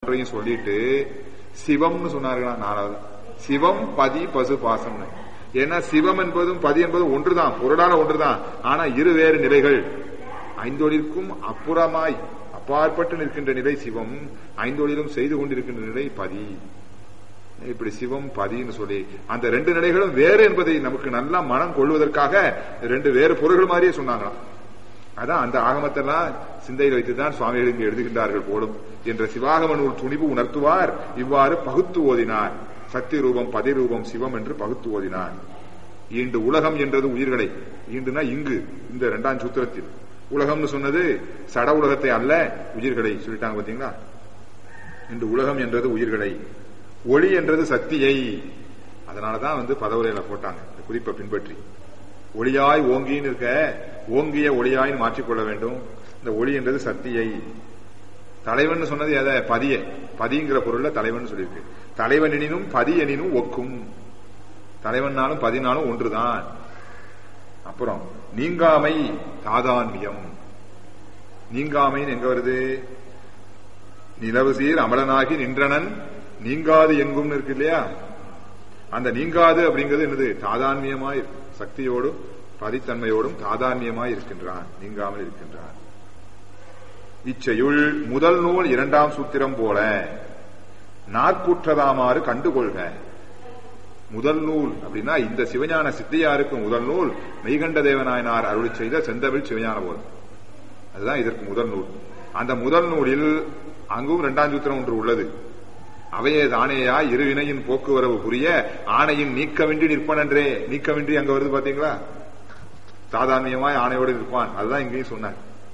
மூன்றையும் சொல்லிட்டு சிவம்னு சொன்னார்களா நாலாவது. சிவம் பதி பசு பாசம். ஏன்னா சிவம் என்பதும் பதி என்பதும் ஒன்றுதான், பொருளான ஒன்றுதான். ஆனா இருவேறு நிலைகள். ஐந்தொழிற்கும் அப்புறமாய் அப்பாற்பட்டு நிற்கின்ற நிலை சிவம், ஐந்தொழிலும் செய்து கொண்டிருக்கின்ற நிலை பதி. இப்படி சிவம் பதின்னு சொல்லி அந்த ரெண்டு நிலைகளும் வேறு என்பதை நமக்கு நல்லா மனம் கொள்வதற்காக ரெண்டு வேறு பொருள்கள் மாதிரியே சொன்னாங்களாம். அதான் அந்த ஆகமத்தெல்லாம் சிந்தையில் வைத்துதான் சுவாமிகள் இங்கு எழுதுகின்றார்கள் போலும் என்ற சிவாகம நூல் துணிவு உணர்த்துவார். இவ்வாறு பகுத்து ஓதினார். சக்தி ரூபம் பதி ரூபம் சிவம் என்று பகுத்து ஓதினார். ஈண்டு உலகம் என்றது உயிர்களை, ஈண்டுனா இங்கு இந்த இரண்டாம் சூத்திரத்தில் உலகம்னு சொன்னது சட உலகத்தை அல்ல, உயிர்களை சொல்லிட்டாங்க பாத்தீங்களா. இன்று உலகம் என்றது உயிர்களை, ஒளி என்றது சக்தியை. அதனாலதான் பதவுரையில போட்டாங்க இந்த குறிப்பை பின்பற்றி. ஒளியாய் ஓங்கின்னு இருக்க, ஓங்கிய ஒளியாய் மாற்றிக்கொள்ள வேண்டும். இந்த ஒளி என்றது சக்தியை. தலைவன் சொன்னது எதை? பதிய. பதிங்கிற பொருள்ல தலைவன் சொல்லியிருக்கு. தலைவன் எனினும் பதி எனினும் ஒக்கும். தலைவனாலும் பதினாலும் ஒன்றுதான். அப்புறம் நீங்காமை தாதான்மியம். நீங்காமைன்னு எங்க வருது? நிலவு சீர் அமலனாகி நின்றனன் நீங்காது எங்கும் இருக்கு இல்லையா. அந்த நீங்காது அப்படிங்கிறது என்னது? தாதான்மியமாய் சக்தியோடும் பதித்தன்மையோடும் தாதான்மியமாய் இருக்கின்றான், நீங்காமல் இருக்கின்றான். இச்செயுள் முதல் நூல் இரண்டாம் சூத்திரம் போல நாற்கூற்றதாமாறு கண்டுகொள்க. முதல் நூல் அப்படின்னா இந்த சிவஞான சித்தியாருக்கு முதல் நூல் மெய்கண்ட தேவநாயனார் அருளி செய்த செந்தமிழ் சிவஞான போதம். அதுதான் இதற்கு முதல் நூல். அந்த முதல் நூலில் அங்கும் இரண்டாம் சூத்திரம் ஒன்று உள்ளது. அவையே தானேயா இருவினையின் போக்குவரவு புரிய ஆணையின் நீக்கவின்றி நிற்பனன்றே. நீக்கவின்றி அங்க வருது பாத்தீங்களா, தாதான்மியமாய் ஆணையோடு இருப்பான். அதுதான் இங்கேயும் சொன்னார்.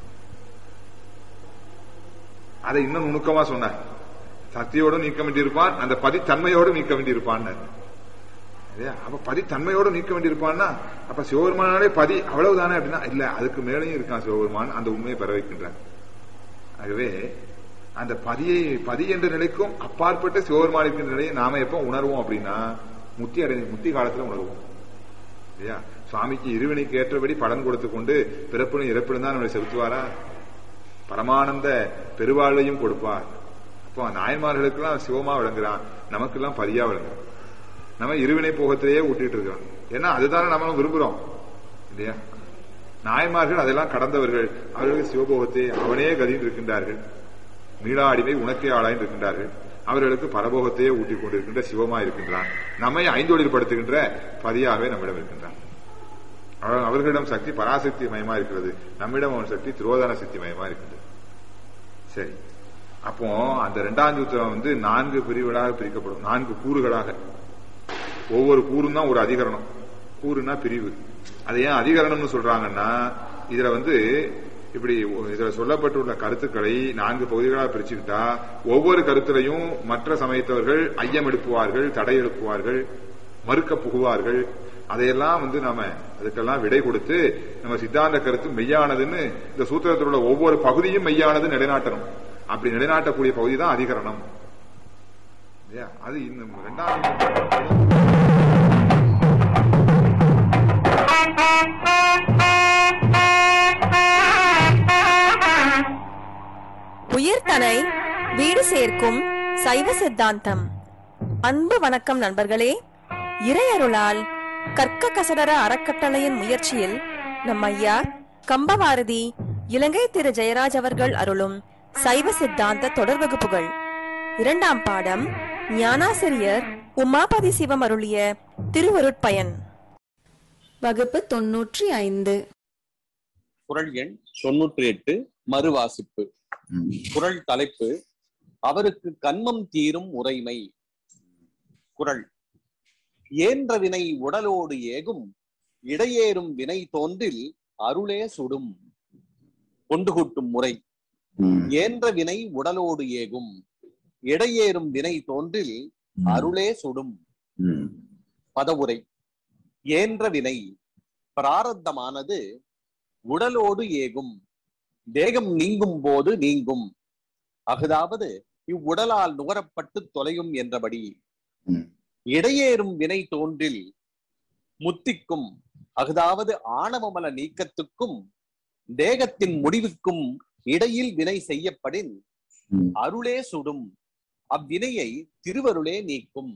அதை இன்னும் நுணுக்கமா சொன்னார். சக்தியோடு நீக்க வேண்டியிருப்பான், அந்த பதித்தன்மையோடு நீக்க வேண்டியிருப்பான். அப்ப பதித்தன்மையோடு நீக்க வேண்டியிருப்பான்னா அப்ப சிவபெருமானாலே பதி அவ்வளவுதானே அப்படின்னா இல்ல, அதுக்கு மேலேயும் இருக்கான் சிவபெருமான். அந்த உண்மையை பெற வைக்கின்றான். ஆகவே அந்த பதி என்ற நிலைக்கும் அப்பாற்பட்ட சிவபெருமான் இருக்கின்ற நிலையை நாம எப்ப உணர்வோம் அப்படின்னா முத்தி காலத்துல உணர்வோம் இல்லையா. சுவாமிக்கு இருவினைக்கு ஏற்றபடி பலன் கொடுத்து கொண்டு பிறப்பிலும் இறப்பிலும் தான் நம்மளை செலுத்துவாரா? பரமானந்த பெருவாழ்வையும் கொடுப்பார். அப்போ நாயன்மார்களுக்கெல்லாம் சிவமா விளங்குறான், நமக்கெல்லாம் பதியா விளங்குறான். நம்ம இருவினை போகத்திலேயே ஊட்டிட்டு இருக்கிறோம். ஏன்னா அதுதானே நம்மளும் விரும்புறோம் இல்லையா. நாயன்மார்கள் அதெல்லாம் கடந்தவர்கள். அவர்களுக்கு சிவபோகத்தை அவனே கதின்னு இருக்கின்றார்கள். மீளா அடிமை உனக்கே ஆளாயின் இருக்கின்றார்கள். அவர்களுக்கு பரபோகத்தையே ஊட்டிக் கொண்டிருக்கின்ற சிவமா இருக்கின்றான். நம்மை ஐந்தொழில் படுத்துகின்ற பதியாகவே நம்மிடம் இருக்கின்றான். அவர்களிடம் சக்தி பராசக்தி மயமா இருக்கிறது, நம்மிடம் அவன் சக்தி திரோதான சக்தி மயமா இருக்கின்றது. சரி, அப்போ அந்த இரண்டாம் சூத்திரம் 4 பிரிவுகளாக பிரிக்கப்படும், 4 கூறுகளாக. ஒவ்வொரு கூறும் தான் ஒரு அதிகரணம். கூறுனா பிரிவு. அதை ஏன் அதிகரணம்னு சொல்றாங்கன்னா இதுல இப்படி இதுல சொல்லப்பட்டுள்ள கருத்துக்களை 4 பகுதிகளாக பிரிச்சுக்கிட்டா ஒவ்வொரு கருத்துலையும் மற்ற சமயத்தவர்கள் ஐயம் எழுப்புவார்கள், தடை எழுப்புவார்கள், மறுக்க புகுவார்கள். அதையெல்லாம் நாம அதுக்கெல்லாம் விடை கொடுத்து நம்ம சித்தாந்த கருத்து மெய்யானதுன்னு இந்த சூத்திரத்தில் உள்ள ஒவ்வொரு பகுதியும் மெய்யானது நிலைநாட்டணும். அப்படி நிலைநாட்டக்கூடிய பகுதி தான் அதிகரணம். அது இன்னும் 2வது உயிர்தனை வீடு சேர்க்கும் சைவ சித்தாந்தம். அன்பு வணக்கம் நண்பர்களே. இறையருளால் கற்க கசடர அறக்கட்டளையின் முயற்சியில் நம் ஐயா கம்பவாரதி இலங்கை திரு ஜெயராஜ் அவர்கள் அருளும் சைவ சித்தாந்த தொடர் வகுப்புகள் 2ஆம் பாடம் ஞானாசிரியர் உமாபதி சிவம் அருளிய திருவருட்பயன். வகுப்பு 95. குறள் எண் 98 மறுவாசிப்பு. குறள் தலைப்பு அவருக்கு கன்மம் தீரும் உரைமை. குறள்: ஏன்ற வினை உடலோடு ஏகும், இடையேறும் வினை தோன்றில் அருளே சுடும். கொண்டு கூட்டும் முறை. ஏன்ற வினை உடலோடு ஏகும், இடையேறும் வினை தோன்றில் அருளே சுடும். பதவுரை: ஏன்ற வினை பிராரத்தமானது உடலோடு ஏகும், தேகம் நீங்கும் போது நீங்கும், அஃதாவது இவ்வுடலால் நுகரப்பட்டு தொலையும் என்றபடி. இடையேறும் வினை தோன்றில் முத்திக்கும், அஃதாவது ஆணவமல நீக்கத்துக்கும் தேகத்தின் முடிவுக்கும் இடையில் வினை செய்யப்படின் அருளே சுடும். அவ்வினையை திருவருளே நீக்கும்.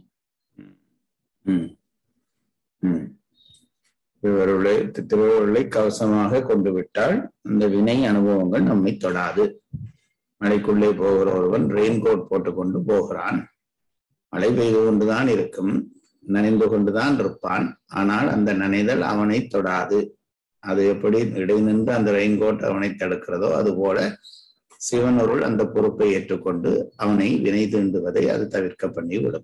திருவருளை கவசமாக கொண்டு விட்டால் அந்த வினை அனுபவங்கள் நம்மை தொடாது. மழைக்குள்ளே போகிற ஒருவன் ரெயின்கோட் போட்டுக்கொண்டு போகிறான். மழை பெய்து கொண்டுதான் இருக்கும், நனைந்து கொண்டுதான் இருப்பான். ஆனால் அந்த நனைதல் அவனை தொடாது. அது எப்படி இடைநின்று அந்த ரெயின்கோட் அவனை தடுக்கிறதோ அதுபோல சிவனருள் அந்த பொறுப்பை ஏற்றுக்கொண்டு அவனை வினை தீண்டுவதை அது தவிர்க்க பண்ணி விடும்.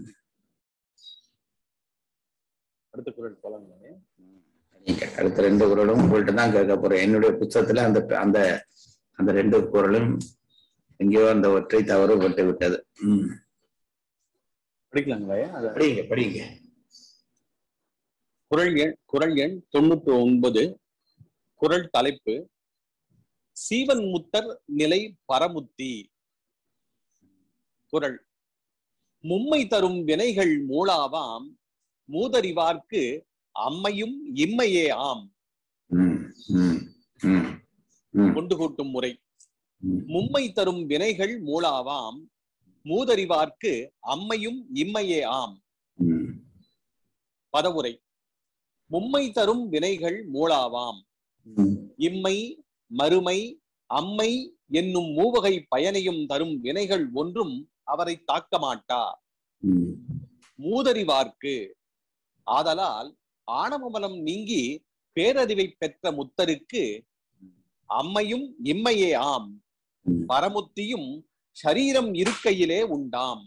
அடுத்த குறள் போலாங்க. அடுத்த 2 குறளும் உங்கள்கிட்ட தான் கேட்க போறேன். என்னுடைய புத்தகத்துல அந்த அந்த அந்த 2 குறளும் எங்கேயோ அந்த ஒற்றை தவறு பட்டு விட்டது. படிக்கலாங்களா? படிங்க. குறள் எண் 99. குறள் தலைப்பு சீவன் முத்தர் நிலை பரமுத்தி. குறள் மும்மை தரும் வினைகள் மூளாவாம் மூதறிவார்க்கு அம்மையும் இம்மையே ஆம். கொண்டு கூட்டும் முறை. மும்மை தரும் வினைகள் மூளாவாம் மூதறிவார்க்கு அம்மையும் இம்மையே ஆம். பதவுரை. மும்மை தரும் வினைகள் மூளாவாம். இம்மை மறுமை அம்மை என்னும் மூவகை பயனையும் தரும் வினைகள் ஒன்றும் அவரை தாக்க மாட்டா. மூதறிவார்க்கு ஆதலால் ஆணவமலம் நீங்கி பேரறிவை பெற்ற முத்தருக்கு அம்மையும் இம்மையே ஆம் பரமுத்தியும் சரீரம் இருக்கையிலே உண்டாம்.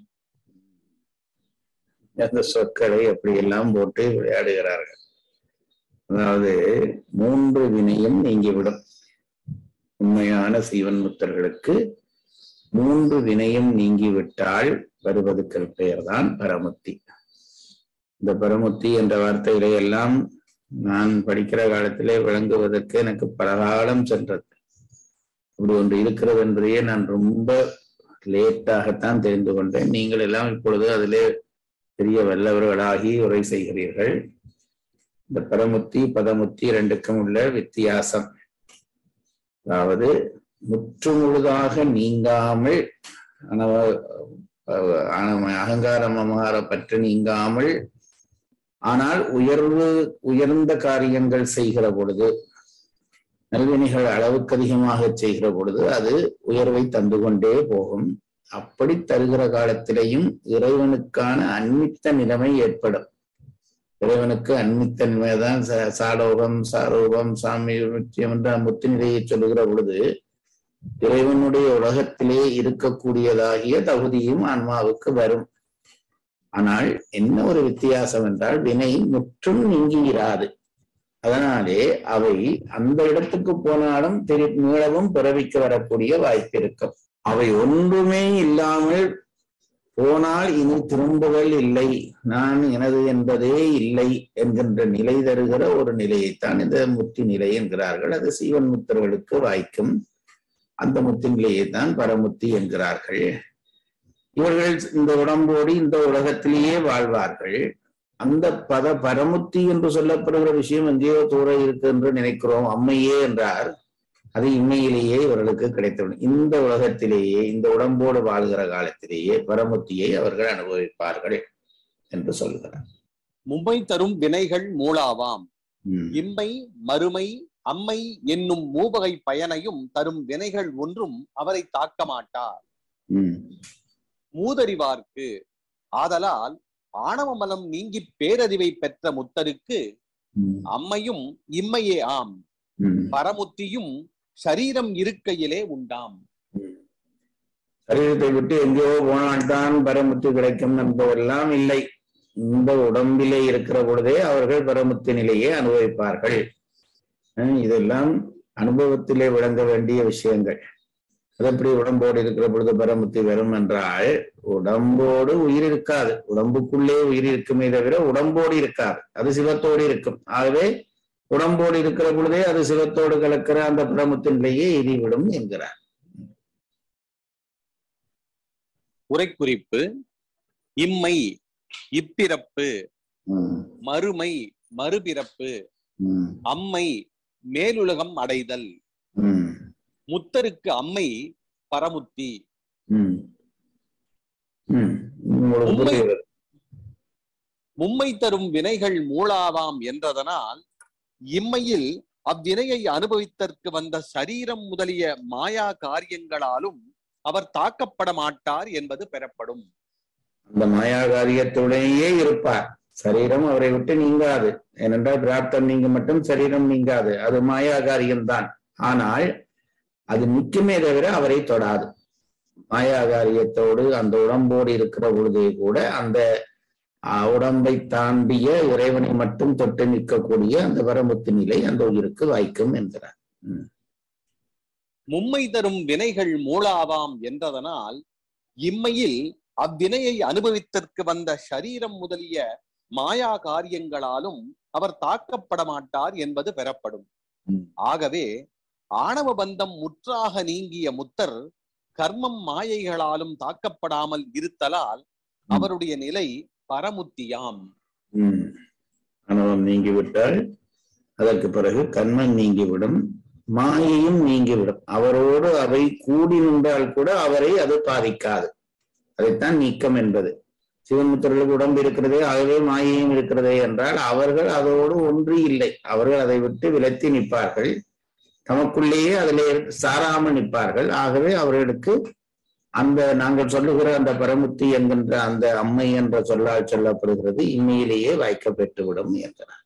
அந்த சொற்களை அப்படியெல்லாம் போட்டு விளையாடுகிறார்கள். அதாவது 3 வினையும் நீங்கிவிடும். உண்மையான சீவன் முத்தர்களுக்கு 3 வினையும் நீங்கிவிட்டால் வருவதற்கு பெயர்தான் பரமுத்தி. இந்த பரமுத்தி என்ற வார்த்தைகளை எல்லாம் நான் படிக்கிற காலத்திலே விளங்குவதற்கு எனக்கு பல காலம் சென்றது. இப்படி ஒன்று இருக்கிறது என்பதையே நான் ரொம்ப லேட்டாகத்தான் தெரிந்து கொண்டேன். நீங்கள் எல்லாம் இப்பொழுது அதிலே பெரிய வல்லவர்களாகி உரை செய்கிறீர்கள். இந்த பரமுத்தி பதமுத்தி 2க்கும் உள்ள வித்தியாசம், அதாவது முற்றுமுழுதாக நீங்காமல் அகங்காரம் அமகார பற்று நீங்காமல், ஆனால் உயர்ந்த காரியங்கள் செய்கிற பொழுது, நல்வினைகள் அளவுக்கு அதிகமாக செய்கிற பொழுது அது உயர்வை தந்து கொண்டே போகும். அப்படி தருகிற காலத்திலேயும் இறைவனுக்கான அன்மித்த நிலைமை ஏற்படும். இறைவனுக்கு அன்மித்த நிலைமைதான் சாலோகம் சாரூபம் சாமியம் என்ற முத்து நிலையை சொல்லுகிற பொழுது இறைவனுடைய உலகத்திலே இருக்கக்கூடியதாகிய தகுதியும் ஆன்மாவுக்கு வரும். ஆனால் என்ன ஒரு வித்தியாசம் என்றால் வினை முற்றும் நீங்கிராது. அதனாலே அவை அந்த இடத்துக்கு போனாலும் மீளவும் பிறவிக்கு வரக்கூடிய வாய்ப்பு இருக்கும். அவை ஒன்றுமே இல்லாமல் போனால் இனி திரும்புதல் இல்லை, நான் எனது என்பதே இல்லை என்கின்ற நிலை தருகிற ஒரு நிலையைத்தான் இந்த முத்தி நிலை என்கிறார்கள். அது சீவன் முத்தர்களுக்கு வாய்க்கும். அந்த முத்தி நிலையைத்தான் பரமுத்தி என்கிறார்கள். இவர்கள் இந்த உடம்போடு இந்த உலகத்திலேயே வாழ்வார்கள். அந்த பரமுத்தி என்று சொல்லப்படுகிற விஷயம் எங்கேயோ தூர இருக்கு என்று நினைக்கிறோம். அம்மையே என்றார், அது இம்மையிலேயே இவர்களுக்கு கிடைத்தது. இந்த உலகத்திலேயே இந்த உடம்போடு வாழ்கிற காலத்திலேயே பரமுத்தியை அவர்கள் அனுபவிப்பார்கள் என்று சொல்கிறார். மும்மை தரும் வினைகள் மூளாவாம். இம்மை மறுமை அம்மை என்னும் மூவகை பயனையும் தரும் வினைகள் ஒன்றும் அவரை தாக்க மாட்டார். மூதறிவார்க்கு ஆதலால் ஆணவமலம் நீங்கி பேரறிவை பெற்ற முத்தருக்கு அம்மையும் இம்மையே ஆம் பரமுத்தியும் சரீரம் இருக்கையிலே உண்டாம். சரீரத்தை விட்டு எங்கேயோ போனால்தான் பரமுத்தி கிடைக்கும் என்பதெல்லாம் இல்லை. இந்த உடம்பிலே இருக்கிற பொழுதே அவர்கள் பரமுத்தி நிலையை அனுபவிப்பார்கள். இதெல்லாம் அனுபவத்திலே விளங்க வேண்டிய விஷயங்கள். அது எப்படி உடம்போடு இருக்கிற பொழுது பரமுத்தி வரும் என்றால், உடம்போடு உயிர் இருக்காது, உடம்புக்குள்ளே உயிர் இருக்குமே தவிர உடம்போடு இருக்காது, அது சிவத்தோடு இருக்கும். ஆகவே உடம்போடு இருக்கிற பொழுதே அது சிவத்தோடு கலக்கிற அந்த பரமுத்தி நிலையை எதிவிடும் என்கிறார். உரைக்குறிப்பு. இம்மை இப்பிறப்பு, மறுமை மறுபிறப்பு, அம்மை மேலுலகம் அடைதல். முத்தருக்கு அம்மை பரமுத்தி. மும்மை தரும் வினைகள் மூளாவாம் என்றதனால் இம்மையில் அவ்வினையை அனுபவித்தற்கு வந்த சரீரம் முதலிய மாயா காரியங்களாலும் அவர் தாக்கப்பட மாட்டார் என்பது பெறப்படும். அந்த மாயா காரியத்துடனேயே இருப்பார். சரீரம் அவரை விட்டு நீங்காது. ஏனென்றால் பிராப்தம் நீங்க மட்டும் சரீரம் நீங்காது. அது மாயா காரியம்தான். ஆனால் அது நிற்குமே தவிர அவரை தொடாது. மாயா காரியத்தோடு அந்த உடம்போடு இருக்கிற பொழுதே கூட அந்த உடம்பை தாண்டிய இறைவனை மட்டும் தொட்டு நிற்கக்கூடிய அந்த வரமுத்து நிலை அந்த உயிருக்கு வாய்க்கும் என்கிறார். மும்மை தரும் வினைகள் மூளாவாம் என்றதனால் இம்மையில் அவ்வினையை அனுபவித்தற்கு வந்த சரீரம் முதலிய மாயா காரியங்களாலும் அவர் தாக்கப்பட மாட்டார் என்பது பெறப்படும். ஆகவே ஆணவ பந்தம் முற்றாக நீங்கிய முத்தர் கர்மம் மாயைகளாலும் தாக்கப்படாமல் இருத்தலால் அவருடைய நிலை பரமுத்தியாம். ஆணவம் நீங்கிவிட்டால் அதற்கு பிறகு கர்மம் நீங்கிவிடும், மாயையும் நீங்கிவிடும். அவரோடு அவை கூடி நின்றால் கூட அவரை அது பாதிக்காது. அதைத்தான் நீக்கம் என்பது. சிவன்முத்தர்களுக்கு உடம்பு இருக்கிறதே, ஆகவே மாயையும் இருக்கிறதே என்றால் அவர்கள் அதோடு ஒன்று இல்லை. அவர்கள் அதை விட்டு விலத்தி நிற்பார்கள், தமக்குள்ளேயே அதிலே சாராமல் நிற்பார்கள். ஆகவே அவர்களுக்கு அந்த நாங்கள் சொல்லுகிற அந்த பரமுத்தி என்கின்ற அந்த அம்மை என்ற சொல்லால் சொல்லப்படுகிறது இம்மையிலேயே வாய்க்க பெற்றுவிடும் என்றார்.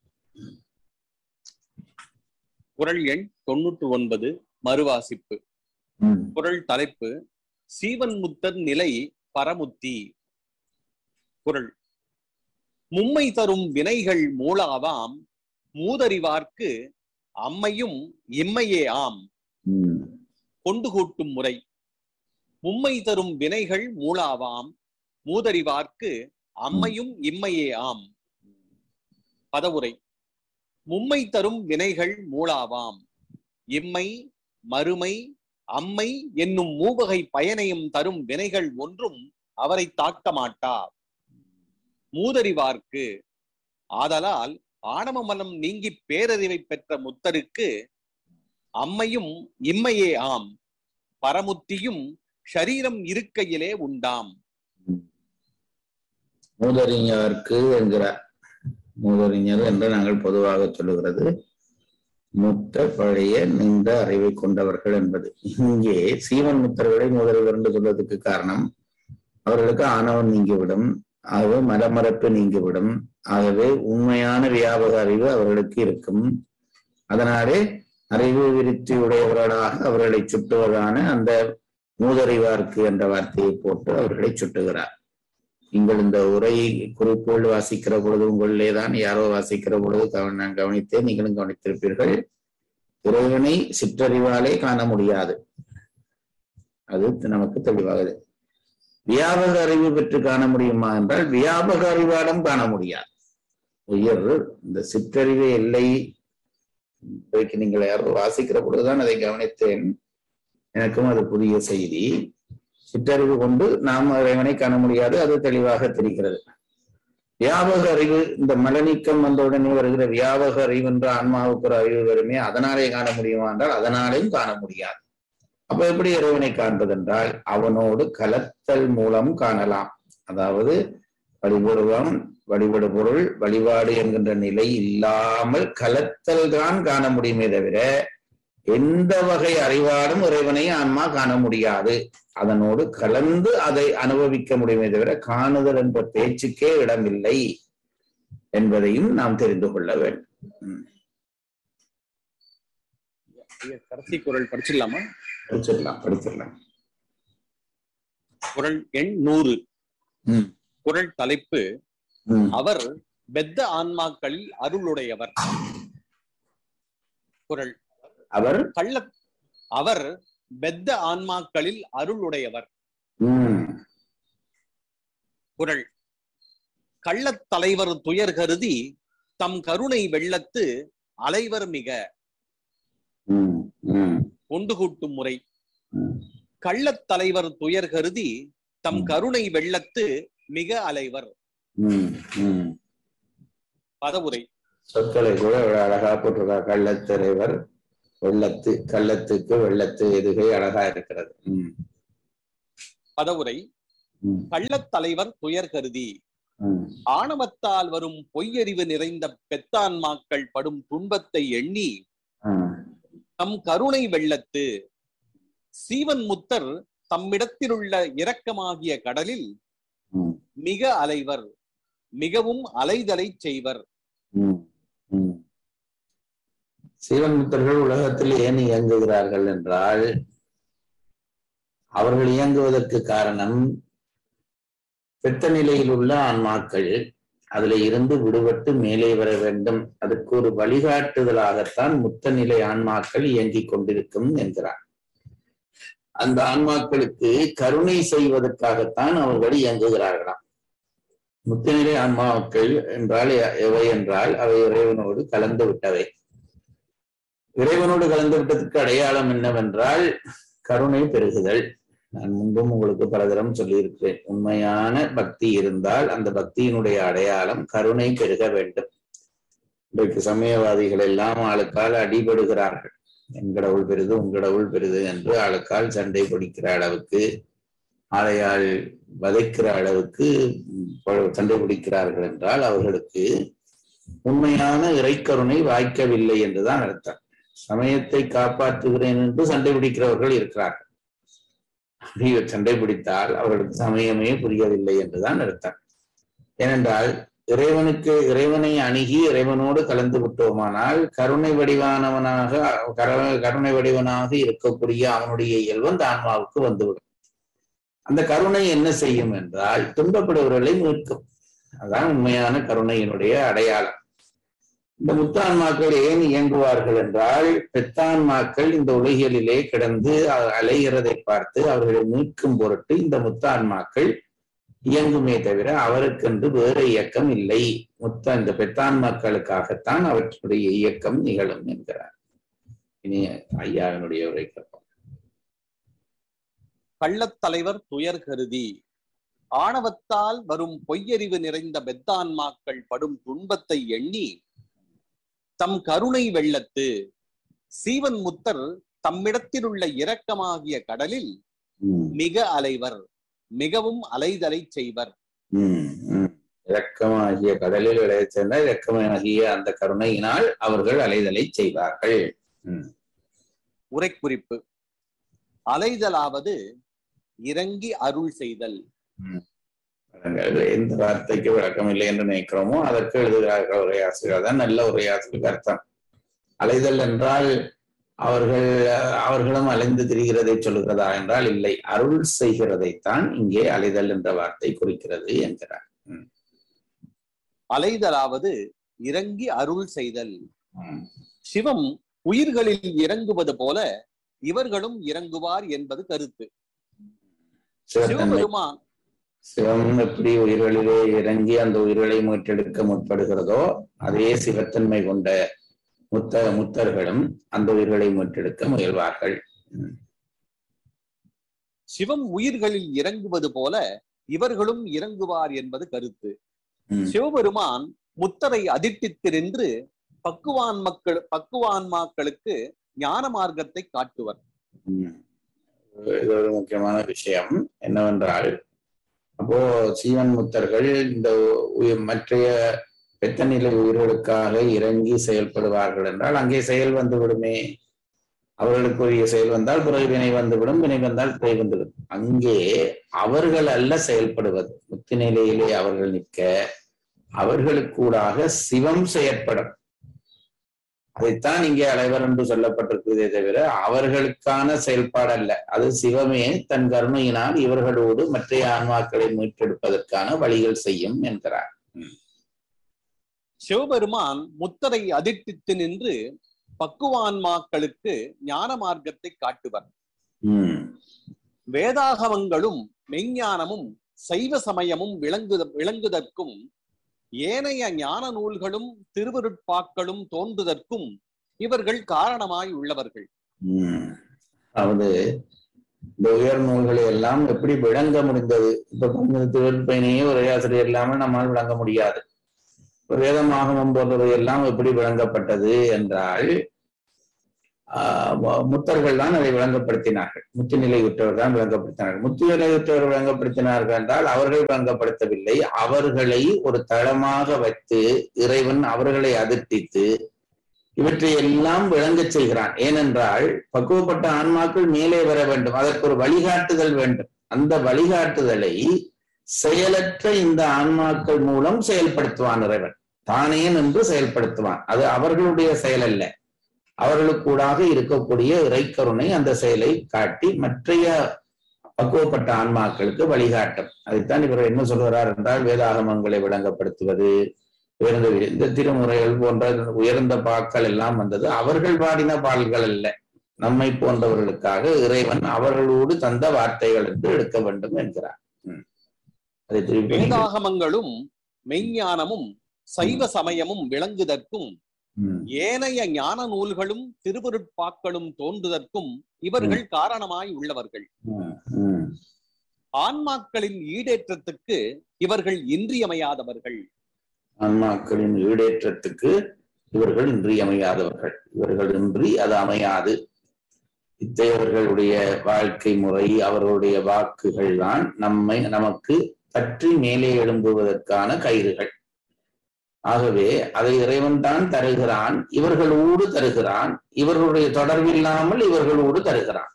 குறள் எண் 99 மறுவாசிப்பு. குறள் தலைப்பு சீவன் முத்தர் நிலை பரமுத்தி. குறள் மும்மை தரும் வினைகள் மூளாவாம் மூதறிவார்க்கு அம்மையும் இம்மையே ஆம் கொண்டு கூட்டும் முறை. மும்மை தரும் வினைகள் மூளாவாம் மூதறிவார்க்கு அம்மையும் இம்மையே ஆம். பதவுரை. மும்மை தரும் வினைகள் மூளாவாம், இம்மை மறுமை அம்மை என்னும் மூவகை பயனையும் தரும் வினைகள் ஒன்றும் அவரை தாக்க மாட்டா. மூதறிவார்க்கு ஆதலால் ஆணவ மனம் நீங்கி பேரறிவை பெற்ற முத்தருக்கு அம்மையும் இம்மையே ஆம், பரமுத்தியும் ஷரீரம் இருக்கையிலே உண்டாம். மூதறிஞருக்கு என்கிறார். மூதறிஞர் என்று நாங்கள் பொதுவாக சொல்லுகிறது முத்த பழைய நின்ற அறிவை கொண்டவர்கள் என்பது. இங்கே சீவன் முத்தர்களை மூதறிவர் என்று சொல்வதற்கு காரணம் அவர்களுக்கு ஆணவம் நீங்கிவிடும், ஆகவே மலமரப்பு நீங்கிவிடும், ஆகவே உண்மையான வியாபக அறிவு அவர்களுக்கு இருக்கும். அதனாலே அறிவு விருத்தி உடையவர்களாக அவர்களை சுட்டுவதான அந்த மூதறிவார்க்கு என்ற வார்த்தையை போட்டு அவர்களை சுட்டுகிறார். நீங்கள் இந்த உரை குறிப்புகள் வாசிக்கிற பொழுது உங்களிலேதான் யாரோ வாசிக்கிற பொழுது நான் கவனித்தேன், நீங்களும் கவனித்திருப்பீர்கள். இறைவனை சிற்றறிவாலே காண முடியாது, அது நமக்கு தெளிவாகுது. வியாபக அறிவு பெற்று காண முடியுமா என்றால் வியாபக அறிவாலும் காண முடியாது. உயர் இந்த சிற்றறிவு எல்லை நீங்கள் யாரோ வாசிக்கிற பொழுதுதான் அதை கவனித்தேன். எனக்கும் அது புதிய செய்தி. சிற்றறிவு கொண்டு நாம் இறைவனை காண முடியாது, அது தெளிவாக தெரிகிறது. வியாபக அறிவு, இந்த மலநீக்கம் வந்தவுடனே வருகிற வியாபக அறிவு என்ற ஆன்மாவுக்கு ஒரு அறிவு வருமே, அதனாலே காண முடியுமா என்றால் அதனாலேயும் காண முடியாது. அப்ப எப்படி இறைவனை காண்பதென்றால் அவனோடு கலத்தல் மூலம் காணலாம். அதாவது வழிபடுவான், வழிபடு பொருள், வழிபாடு என்கின்ற நிலை இல்லாமல் கலத்தல் தான் காண முடியுமே தவிர எந்த வகை அறிவாலும் இறைவனை ஆன்மா காண முடியாது. அதனோடு கலந்து அதை அனுபவிக்க முடியுமே தவிர காணுதல் என்ற பேச்சுக்கே இடமில்லை என்பதையும் நாம் தெரிந்து கொள்ள வேண்டும். கடைசி குறள் படிச்சிடலாமா? படிச்சிடலாம். குறள் எண் 100. குறள் தலைப்பு அவர் பெத்த ஆன்மாக்களில் அருளுடையவர். குறள் அவர் பெத்த ஆன்மாக்களில் அருளுடையவர். குறள் கள்ளத் தலைவர் துயர் கருதி தம் கருணை வெள்ளத்து அலைவர் மிக. கொண்டு கூட்டும் முறை. கள்ளத் தலைவர் துயர் கருதி தம் கருணை வெள்ளத்து மிக அலைவர். பதவுரை. சொற்களை கூட அழகா போட்டிருக்கா. கள்ளத்தலைவர் வெள்ளத்து, கள்ளத்துக்கு வெள்ளத்து எதுகை அழகா இருக்கிறது. பதவுரை. கள்ளத்தலைவர் துயர் கருதி ஆணவத்தால் வரும் பொய்யறிவு நிறைந்த பெத்தான்மாக்கள் படும் துன்பத்தை எண்ணி தம் கருணை வெள்ளத்து சீவன் முத்தர் தம்மிடத்திலுள்ள இரக்கமாகிய கடலில் மிக அலைவர், மிகவும் அலைதலை செய்வர். சீவன் முத்தர்கள் உலகத்தில் ஏன் இயங்குகிறார்கள் என்றால், அவர்கள் இயங்குவதற்கு காரணம் பெத்த நிலையில் உள்ள ஆன்மாக்கள் அதுல இருந்து விடுபட்டு மேலே வர வேண்டும். அதுக்கு ஒரு வழிகாட்டுதலாகத்தான் முத்த நிலை ஆன்மாக்கள் இயங்கிக் கொண்டிருக்கும் என்கிறார். அந்த ஆன்மாக்களுக்கு கருணை செய்வதற்காகத்தான் அவர்கள் இயங்குகிறார்களாம். முத்தநிலை ஆன்மாக்கள் என்றால் எவை என்றால், அவை இறைவனோடு கலந்து விட்டவை. இறைவனோடு கலந்து விட்டதற்கு அடையாளம் என்னவென்றால் கருணை பெருகுதல். நான் முன்பும் உங்களுக்கு பலதரம் சொல்லியிருக்கிறேன், உண்மையான பக்தி இருந்தால் அந்த பக்தியினுடைய அடையாளம் கருணை பெருக வேண்டும். இன்றைக்கு சமயவாதிகள் எல்லாம் ஆளுக்கால் அடிபடுகிறார்கள். எங்கடவுள் பெரிது உங்கடவுள் பெரிது என்று ஆளுக்கால் சண்டை பிடிக்கிற அளவுக்கு, ஆளையால் வதைக்கிற அளவுக்கு சண்டை பிடிக்கிறார்கள் என்றால் அவர்களுக்கு உண்மையான இறைக்கருணை வாய்க்கவில்லை என்றுதான் அர்த்தம். சமயத்தை காப்பாற்றுகிறேன் என்று சண்டை பிடிக்கிறவர்கள் இருக்கிறார்கள். சண்டை பிடித்தால் அவர்களுக்கு சமயமே புரியவில்லை என்றுதான் அர்த்தம். ஏனென்றால் இறைவனை அணுகி இறைவனோடு கலந்து விட்டோமானால் கருணை வடிவனாக இருக்கக்கூடிய அவனுடைய இயல்பு அந்த ஆன்மாவுக்கு வந்துவிடும். அந்த கருணை என்ன செய்யும் என்றால் துன்பப்படுபவர்களை மீட்கும். அதுதான் உண்மையான கருணையினுடைய அடையாளம். இந்த முத்தான்மாக்கள் ஏன் இயங்குவார்கள் என்றால், பெத்தான்மாக்கள் இந்த உலகிலே கிடந்து அலைகிறதை பார்த்து அவர்களை மீட்கும் பொருட்டு இந்த முத்தான்மாக்கள் இயங்குமே தவிர அவருக்கென்று வேறு இயக்கம் இல்லை. இந்த பெத்தான்மாக்களுக்காகத்தான் அவற்றுடைய இயக்கம் நிகழும் என்கிறார். இனி ஐயாவினுடைய உரை கேட்போம். கள்ளத்தலைவர் துயர் கருதி ஆணவத்தால் வரும் பொய்யறிவு நிறைந்த பெத்தான்மாக்கள் படும் துன்பத்தை எண்ணி தம் கருணை வெள்ளத்து சீவன் முத்தர் தம்மிடத்தில் உள்ள இரக்கமாகிய கடலில் மிக அலைவர், மிகவும் அலைதலை செய்வர். இரக்கமாகிய கடலில் இளைய இரக்கமாகிய அந்த கருணையினால் அவர்கள் அலைதலை செய்வார்கள். உரைக்குறிப்பு: அலைதலாவது இறங்கி அருள் செய்தல். எந்த வார்த்தைக்கு விளக்கம் இல்லை என்று நினைக்கிறோமோ அதற்கு எழுதுகிறார்கள் உரையாசிரியர். தான் நல்ல உரையாசிரியருக்கு அர்த்தம். அலைதல் என்றால் அவர்களும் அலைந்து திரிகிறதை சொல்லுகிறதா என்றால் இல்லை, அருள் செய்கிறதைத்தான் இங்கே அலைதல் என்ற வார்த்தை குறிக்கிறது என்கிறார். அலைதலாவது இறங்கி அருள் செய்தல். சிவம் உயிர்களில் இறங்குவது போல இவர்களும் இறங்குவார் என்பது கருத்து. சிவபெருமான் சிவம் எப்படி உயிர்களிலே இறங்கி அந்த உயிர்களை மீட்டெடுக்க முற்படுகிறதோ அதே சிவத்தன்மை கொண்ட முத்தர்களும் அந்த உயிர்களை மீட்டெடுக்க முயல்வார்கள். சிவம் உயிர்களில் இறங்குவது போல இவர்களும் இறங்குவார் என்பது கருத்து. சிவபெருமான் முத்தரை அதிர்ட்டித்து நின்று பக்குவான்மாக்களுக்கு ஞான மார்க்கத்தை காட்டுவர். இது ஒரு முக்கியமான விஷயம் என்னவென்றால், அப்போ சீவன் முத்தர்கள் இந்த மற்றைய பெத்தநிலை உயிர்களுக்காக இறங்கி செயல்படுவார்கள் என்றால் அங்கே செயல் வந்து விடுமே. அவர்களுக்குரிய செயல் வந்தால் பிறகு வினை வந்துவிடும், வினை வந்தால் பிறகு வந்துவிடும். அங்கே அவர்கள் அல்ல செயல்படுவது. முத்தி நிலையிலே அவர்கள் நிற்க அவர்களுக்கூடாக சிவம் செயற்படும். அதைத்தான் இங்கே அலைவர் என்று சொல்லப்பட்டிருக்கிறதே தவிர அவர்களுக்கான செயல்பாடு அல்ல. அது சிவமே தன் கருணையினால் இவர்களோடு மற்ற ஆன்மாக்களை மீட்டெடுப்பதற்கான வழிகள் செய்யும் என்கிறார். சிவபெருமான் முத்தரை அதிர்ட்டித்து நின்று பக்குவான்மாக்களுக்கு ஞான மார்க்கத்தை காட்டுவர். வேதாகமங்களும் மெய்ஞானமும் சைவ சமயமும் விளங்குதற்கும் ஏனைய ஞான நூல்களும் திருவருட்பாக்களும் தோன்றுதற்கும் இவர்கள் காரணமாய் உள்ளவர்கள். அதாவது இந்த உயர் நூல்களை எல்லாம் எப்படி விளங்க முடிந்தது? இப்ப திருவருட்பயனையே ஒரு ஆசிரியர் இல்லாமல் நம்மால் விளங்க முடியாது. வேதமாகமம் போன்றவை எல்லாம் எப்படி விளங்கப்பட்டது என்றால், முத்தர்கள் தான் அதை விளங்கப்படுத்தினார்கள். முத்துநிலையுற்றவர் தான் விளங்கப்படுத்தினார்கள். முத்துநிலையுற்றவர் விளங்கப்படுத்தினார்கள் என்றால் அவர்கள் விளங்கப்படுத்தவில்லை. அவர்களை ஒரு தளமாக வைத்து இறைவன் அவர்களை அதிர்ப்பித்து இவற்றை எல்லாம் விளங்கச் செய்கிறான். ஏனென்றால் பக்குவப்பட்ட ஆன்மாக்கள் மேலே வர வேண்டும், அதற்கு ஒரு வழிகாட்டுதல் வேண்டும். அந்த வழிகாட்டுதலை செயலற்ற இந்த ஆன்மாக்கள் மூலம் செயல்படுத்துவான் இறைவன். தானே நின்று செயல்படுத்துவான். அது அவர்களுடைய செயல் அல்ல, அவர்களுக்கூடாக இருக்கக்கூடிய இறைக்கருணை அந்த செயலை காட்டி மற்றைய பக்குவப்பட்ட ஆன்மாக்களுக்கு வழிகாட்டும். அதைத்தான் இவர் என்ன சொல்கிறார் என்றால், வேதாகமங்களை விளங்கப்படுத்துவது, உயர்ந்த இந்த திருமுறைகள் போன்ற உயர்ந்த பாக்கள் எல்லாம் வந்தது அவர்கள் பாடின பாடல்கள் அல்ல, நம்மை போன்றவர்களுக்காக இறைவன் அவர்களோடு தந்த வார்த்தைகள் என்று எடுக்க வேண்டும் என்கிறார். வேதாகமங்களும் மெய்ஞானமும் சைவ சமயமும் விளங்குதற்கும் ஏனைய ஞான நூல்களும் திருவருட்பாக்களும் தோன்றுதற்கும் இவர்கள் காரணமாய் உள்ளவர்கள். ஆன்மாக்களின் ஈடேற்றத்துக்கு இவர்கள் இன்றியமையாதவர்கள். ஆன்மாக்களின் ஈடேற்றத்துக்கு இவர்கள் இன்றியமையாதவர்கள். இவர்கள் இன்றி அது அமையாது. இத்தகையவர்களுடைய வாழ்க்கை முறை, அவர்களுடைய வாக்குகள் தான் நமக்கு பற்றி மேலே எழும்புவதற்கான கயிறுகள். ஆகவே அதை இறைவன் தான் தருகிறான், இவர்களோடு தருகிறான், இவர்களுடைய தொடர்பில்லாமல் இவர்களோடு தருகிறான்.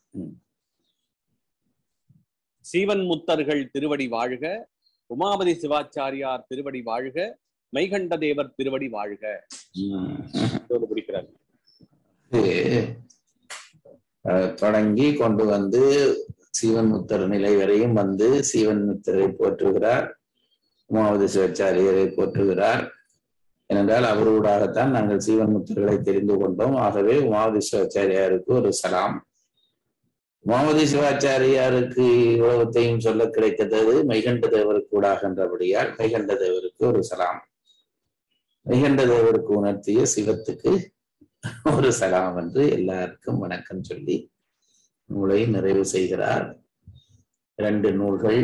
சீவன் முத்தர்கள் திருவடி வாழ்க, உமாபதி சிவாச்சாரியார் திருவடி வாழ்க, மெய்கண்ட தேவர் திருவடி வாழ்க. பிடிக்கிறார். தொடங்கி கொண்டு வந்து சீவன் முத்தர் நிலை வரையும் வந்து சீவன் முத்தரை போற்றுகிறார், உமாவதி சிவாச்சாரியரை போற்றுகிறார். ஏனென்றால் அவரோடாகத்தான் நாங்கள் சீவன் முத்தர்களை தெரிந்து கொண்டோம். ஆகவே உமாவதி சிவாச்சாரியாருக்கு ஒரு சலாம். உமாவதி சிவாச்சாரியாருக்கு உலகத்தையும் சொல்ல கிடைத்தது மெய்கண்ட தேவருக்கு ஊடாகின்றபடியால் மெய்கண்ட தேவருக்கு ஒரு சலாம். மெய்கண்ட தேவருக்கு உணர்த்திய சிவத்துக்கு ஒரு சலாம் என்று எல்லாருக்கும் வணக்கம் சொல்லி நூலை நிறைவு செய்கிறார். 2 நூல்கள்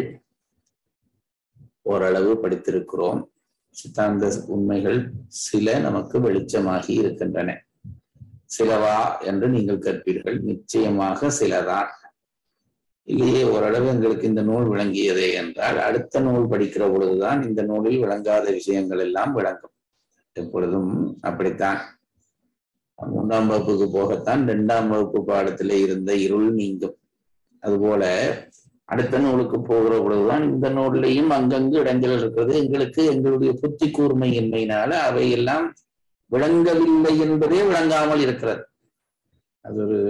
ஓரளவு படித்திருக்கிறோம். சித்தாந்த உண்மைகள் சில நமக்கு வெளிச்சமாகி இருக்கின்றன. சிலவா என்று நீங்கள் கற்பீர்கள். நிச்சயமாக சிலதான். இல்லையே ஓரளவு எங்களுக்கு இந்த நூல் விளங்கியதே என்றால் அடுத்த நூல் படிக்கிற பொழுதுதான் இந்த நூலில் விளங்காத விஷயங்கள் எல்லாம் விளங்கும். எப்பொழுதும் அப்படித்தான். 3ஆம் வகுப்புக்கு போகத்தான் 2ஆம் வகுப்பு பாடத்திலே இருந்த இருள் நீங்கும். அதுபோல அடுத்த நூலுக்கு போகிற பொழுதுதான் இந்த நூல்லையும் அங்கங்கு இடங்கள் இருக்கிறது. எங்களுக்கு எங்களுடைய புத்தி கூர்மையின்மையினால அவையெல்லாம் விளங்கவில்லை என்பதே விளங்காமல் இருக்கிறது. அது ஒரு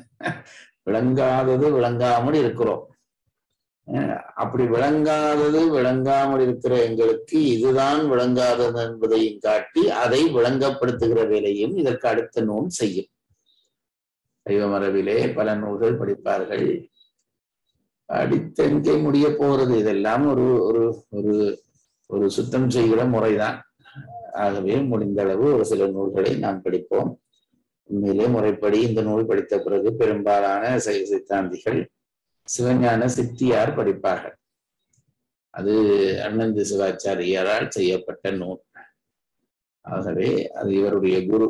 விளங்காதது விளங்காமல் இருக்கிறோம். அப்படி விளங்காமல் இருக்கிற எங்களுக்கு இதுதான் விளங்காதது என்பதையும் காட்டி அதை விளங்கப்படுத்துகிற வேலையும் இதற்கு அடுத்த நூல் செய்யும். சைவ மரபிலே பல நூல்கள் படிப்பார்கள். படித்தெங்கே முடிய போகிறது? இதெல்லாம் ஒரு ஒரு ஒரு ஒரு சுத்தம் செய்கிற முறைதான். ஆகவே முடிந்த அளவு ஒரு சில நூல்களை நாம் படிப்போம். உண்மையிலே முறைப்படி இந்த நூல் படித்த பிறகு பெரும்பாலான சைவ சித்தாந்திகள் சிவஞான சித்தியார் படிப்பார்கள். அது அண்ணந்தி சிவாச்சாரியாரால் செய்யப்பட்ட நூல். ஆகவே அது இவருடைய குரு.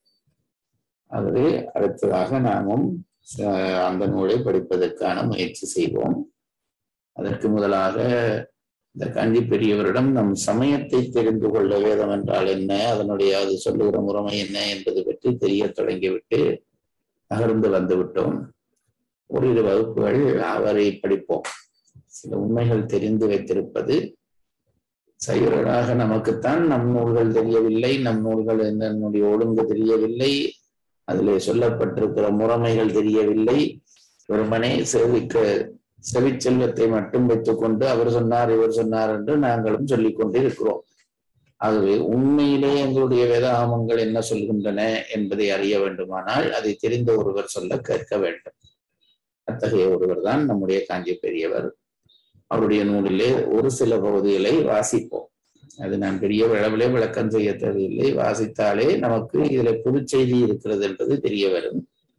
ஆகவே அடுத்ததாக நாமும் அந்த நூலை படிப்பதற்கான முயற்சி செய்வோம். அதற்கு முதலாக இந்த காஞ்சி பெரியவரிடம் நம் சமயத்தை தெரிந்து கொள்ள வேதம் என்றால் என்ன, அதனுடைய அது சொல்லுகிற முறைமை என்ன என்பது பற்றி தெரிய தொடங்கிவிட்டு நகர்ந்து வந்து விட்டோம். ஓரிரு வகுப்புகள் அவரை படிப்போம். சில உண்மைகள் தெரிந்து வைத்திருப்பது சைவர்களாக நமக்குத்தான் நம் நூல்கள் தெரியவில்லை, நம் நூல்கள் என்னுடைய ஒழுங்கு தெரியவில்லை, அதிலே சொல்லப்பட்டிருக்கிற முறைமைகள் தெரியவில்லை. வெறுமனே செவிச்செல்வத்தை மட்டும் வைத்துக் கொண்டு அவர் சொன்னார் இவர் சொன்னார் என்று நாங்களும் சொல்லிக் கொண்டு இருக்கிறோம். ஆகவே உண்மையிலே எங்களுடைய வேதாகமங்கள் என்ன சொல்கின்றன என்பதை அறிய வேண்டுமானால் அதை தெரிந்த ஒருவர் சொல்ல கேட்க வேண்டும். அத்தகைய ஒருவர் தான் நம்முடைய காஞ்சி பெரியவர். அவருடைய நூலிலே ஒரு சில பகுதிகளை வாசிப்போம். அது நான் பெரிய அளவிலே விளக்கம் செய்ய தேவையில்லை. வாசித்தாலே நமக்கு இதுல புது செய்தி இருக்கிறது என்பது தெரிய வரும்.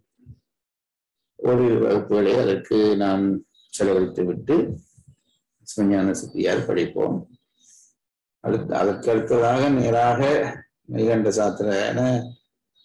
ஒரு வகுப்புகளை அதற்கு நாம் செலவழித்து விட்டு சிவஞான சித்தியார் படிப்போம். அதற்கு அடுத்ததாக நேராக மெய்கண்ட சாத்திர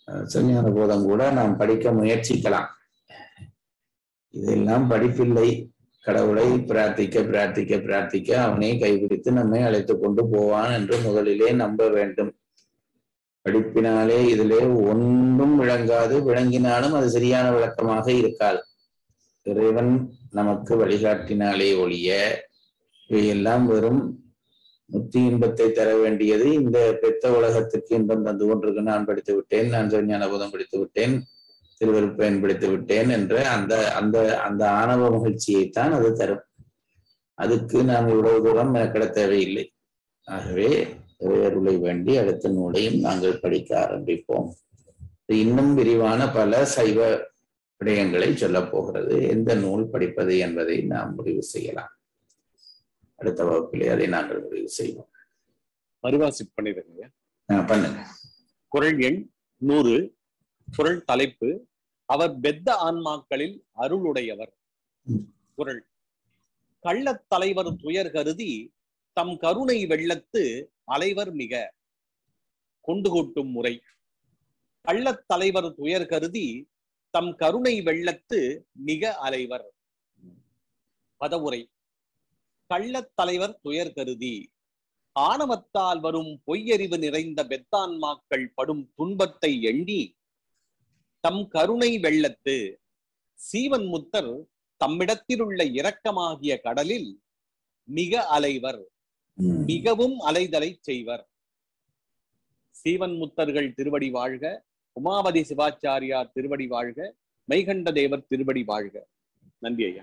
சிவஞான போதம் கூட நாம் படிக்க முயற்சிக்கலாம். இதெல்லாம் படிப்பில்லை. கடவுளை பிரார்த்திக்க பிரார்த்திக்க பிரார்த்திக்க அவனை கைபிடித்து நம்மை அழைத்து கொண்டு போவான் என்று முதலிலே நம்ப வேண்டும். படிப்பினாலே இதிலே ஒன்றும் விளங்காது, விளங்கினாலும் அது சரியான விளக்கமாக இருக்காது. இறைவன் நமக்கு வழிகாட்டினாலே ஒழிய இவையெல்லாம் வெறும் முத்தி இன்பத்தை தர வேண்டியது. இந்த பெத்த உலகத்துக்கு இன்பம் தந்து கொண்டிருக்கு. நான் படித்து விட்டேன், நான் சிவஞான போதம் படித்து விட்டேன், திருவருட்பயன் படித்து விட்டேன் என்ற அந்த அந்த அந்த ஆணவ மகிழ்ச்சியைத்தான் அது தரும். அதுக்கு நாம் இவ்வளவு தூரம் மெனக்கிட தேவையில்லை. ஆகவே இறையருளை வேண்டி அடுத்த நூலையும் நாங்கள் படிக்க ஆரம்பிப்போம். இன்னும் விரிவான பல சைவ விடயங்களை சொல்லப் போகிறது. எந்த நூல் படிப்பது என்பதை நாம் முடிவு செய்யலாம். அடுத்த வகுப்பிலே அதை நாங்கள் முடிவு செய்வோம். மறுவாசி பண்ணிடுங்க. பண்ணுங்க. குறள் எண் 100. குறள் தலைப்பு அவர் பெத்த ஆன்மாக்களில் அருளுடையவர். குறள்: கள்ளத் தலைவர் துயர் கருதி தம் கருணை வெள்ளத்து அலைவர் மிக. கொண்டு கூட்டும் முறை: கள்ளத் தலைவர் துயர் கருதி தம் கருணை வெள்ளத்து மிக அலைவர். பதவுரை: கள்ளத் தலைவர் துயர் கருதி ஆணவத்தால் வரும் பொய்யறிவு நிறைந்த பெத்தான்மாக்கள் படும் துன்பத்தை எண்ணி தம் கருணை வெள்ளத்து சீவன் முத்தர் தம்மிடத்திலுள்ள இரக்கமாகிய கடலில் மிக அலைவர், மிகவும் அலைதலை செய்வர். சீவன் முத்தர்கள் திருவடி வாழ்க, உமாபதி சிவாச்சாரியார் திருவடி வாழ்க, மெய்கண்ட தேவர் திருவடி வாழ்க. நன்றி ஐயா.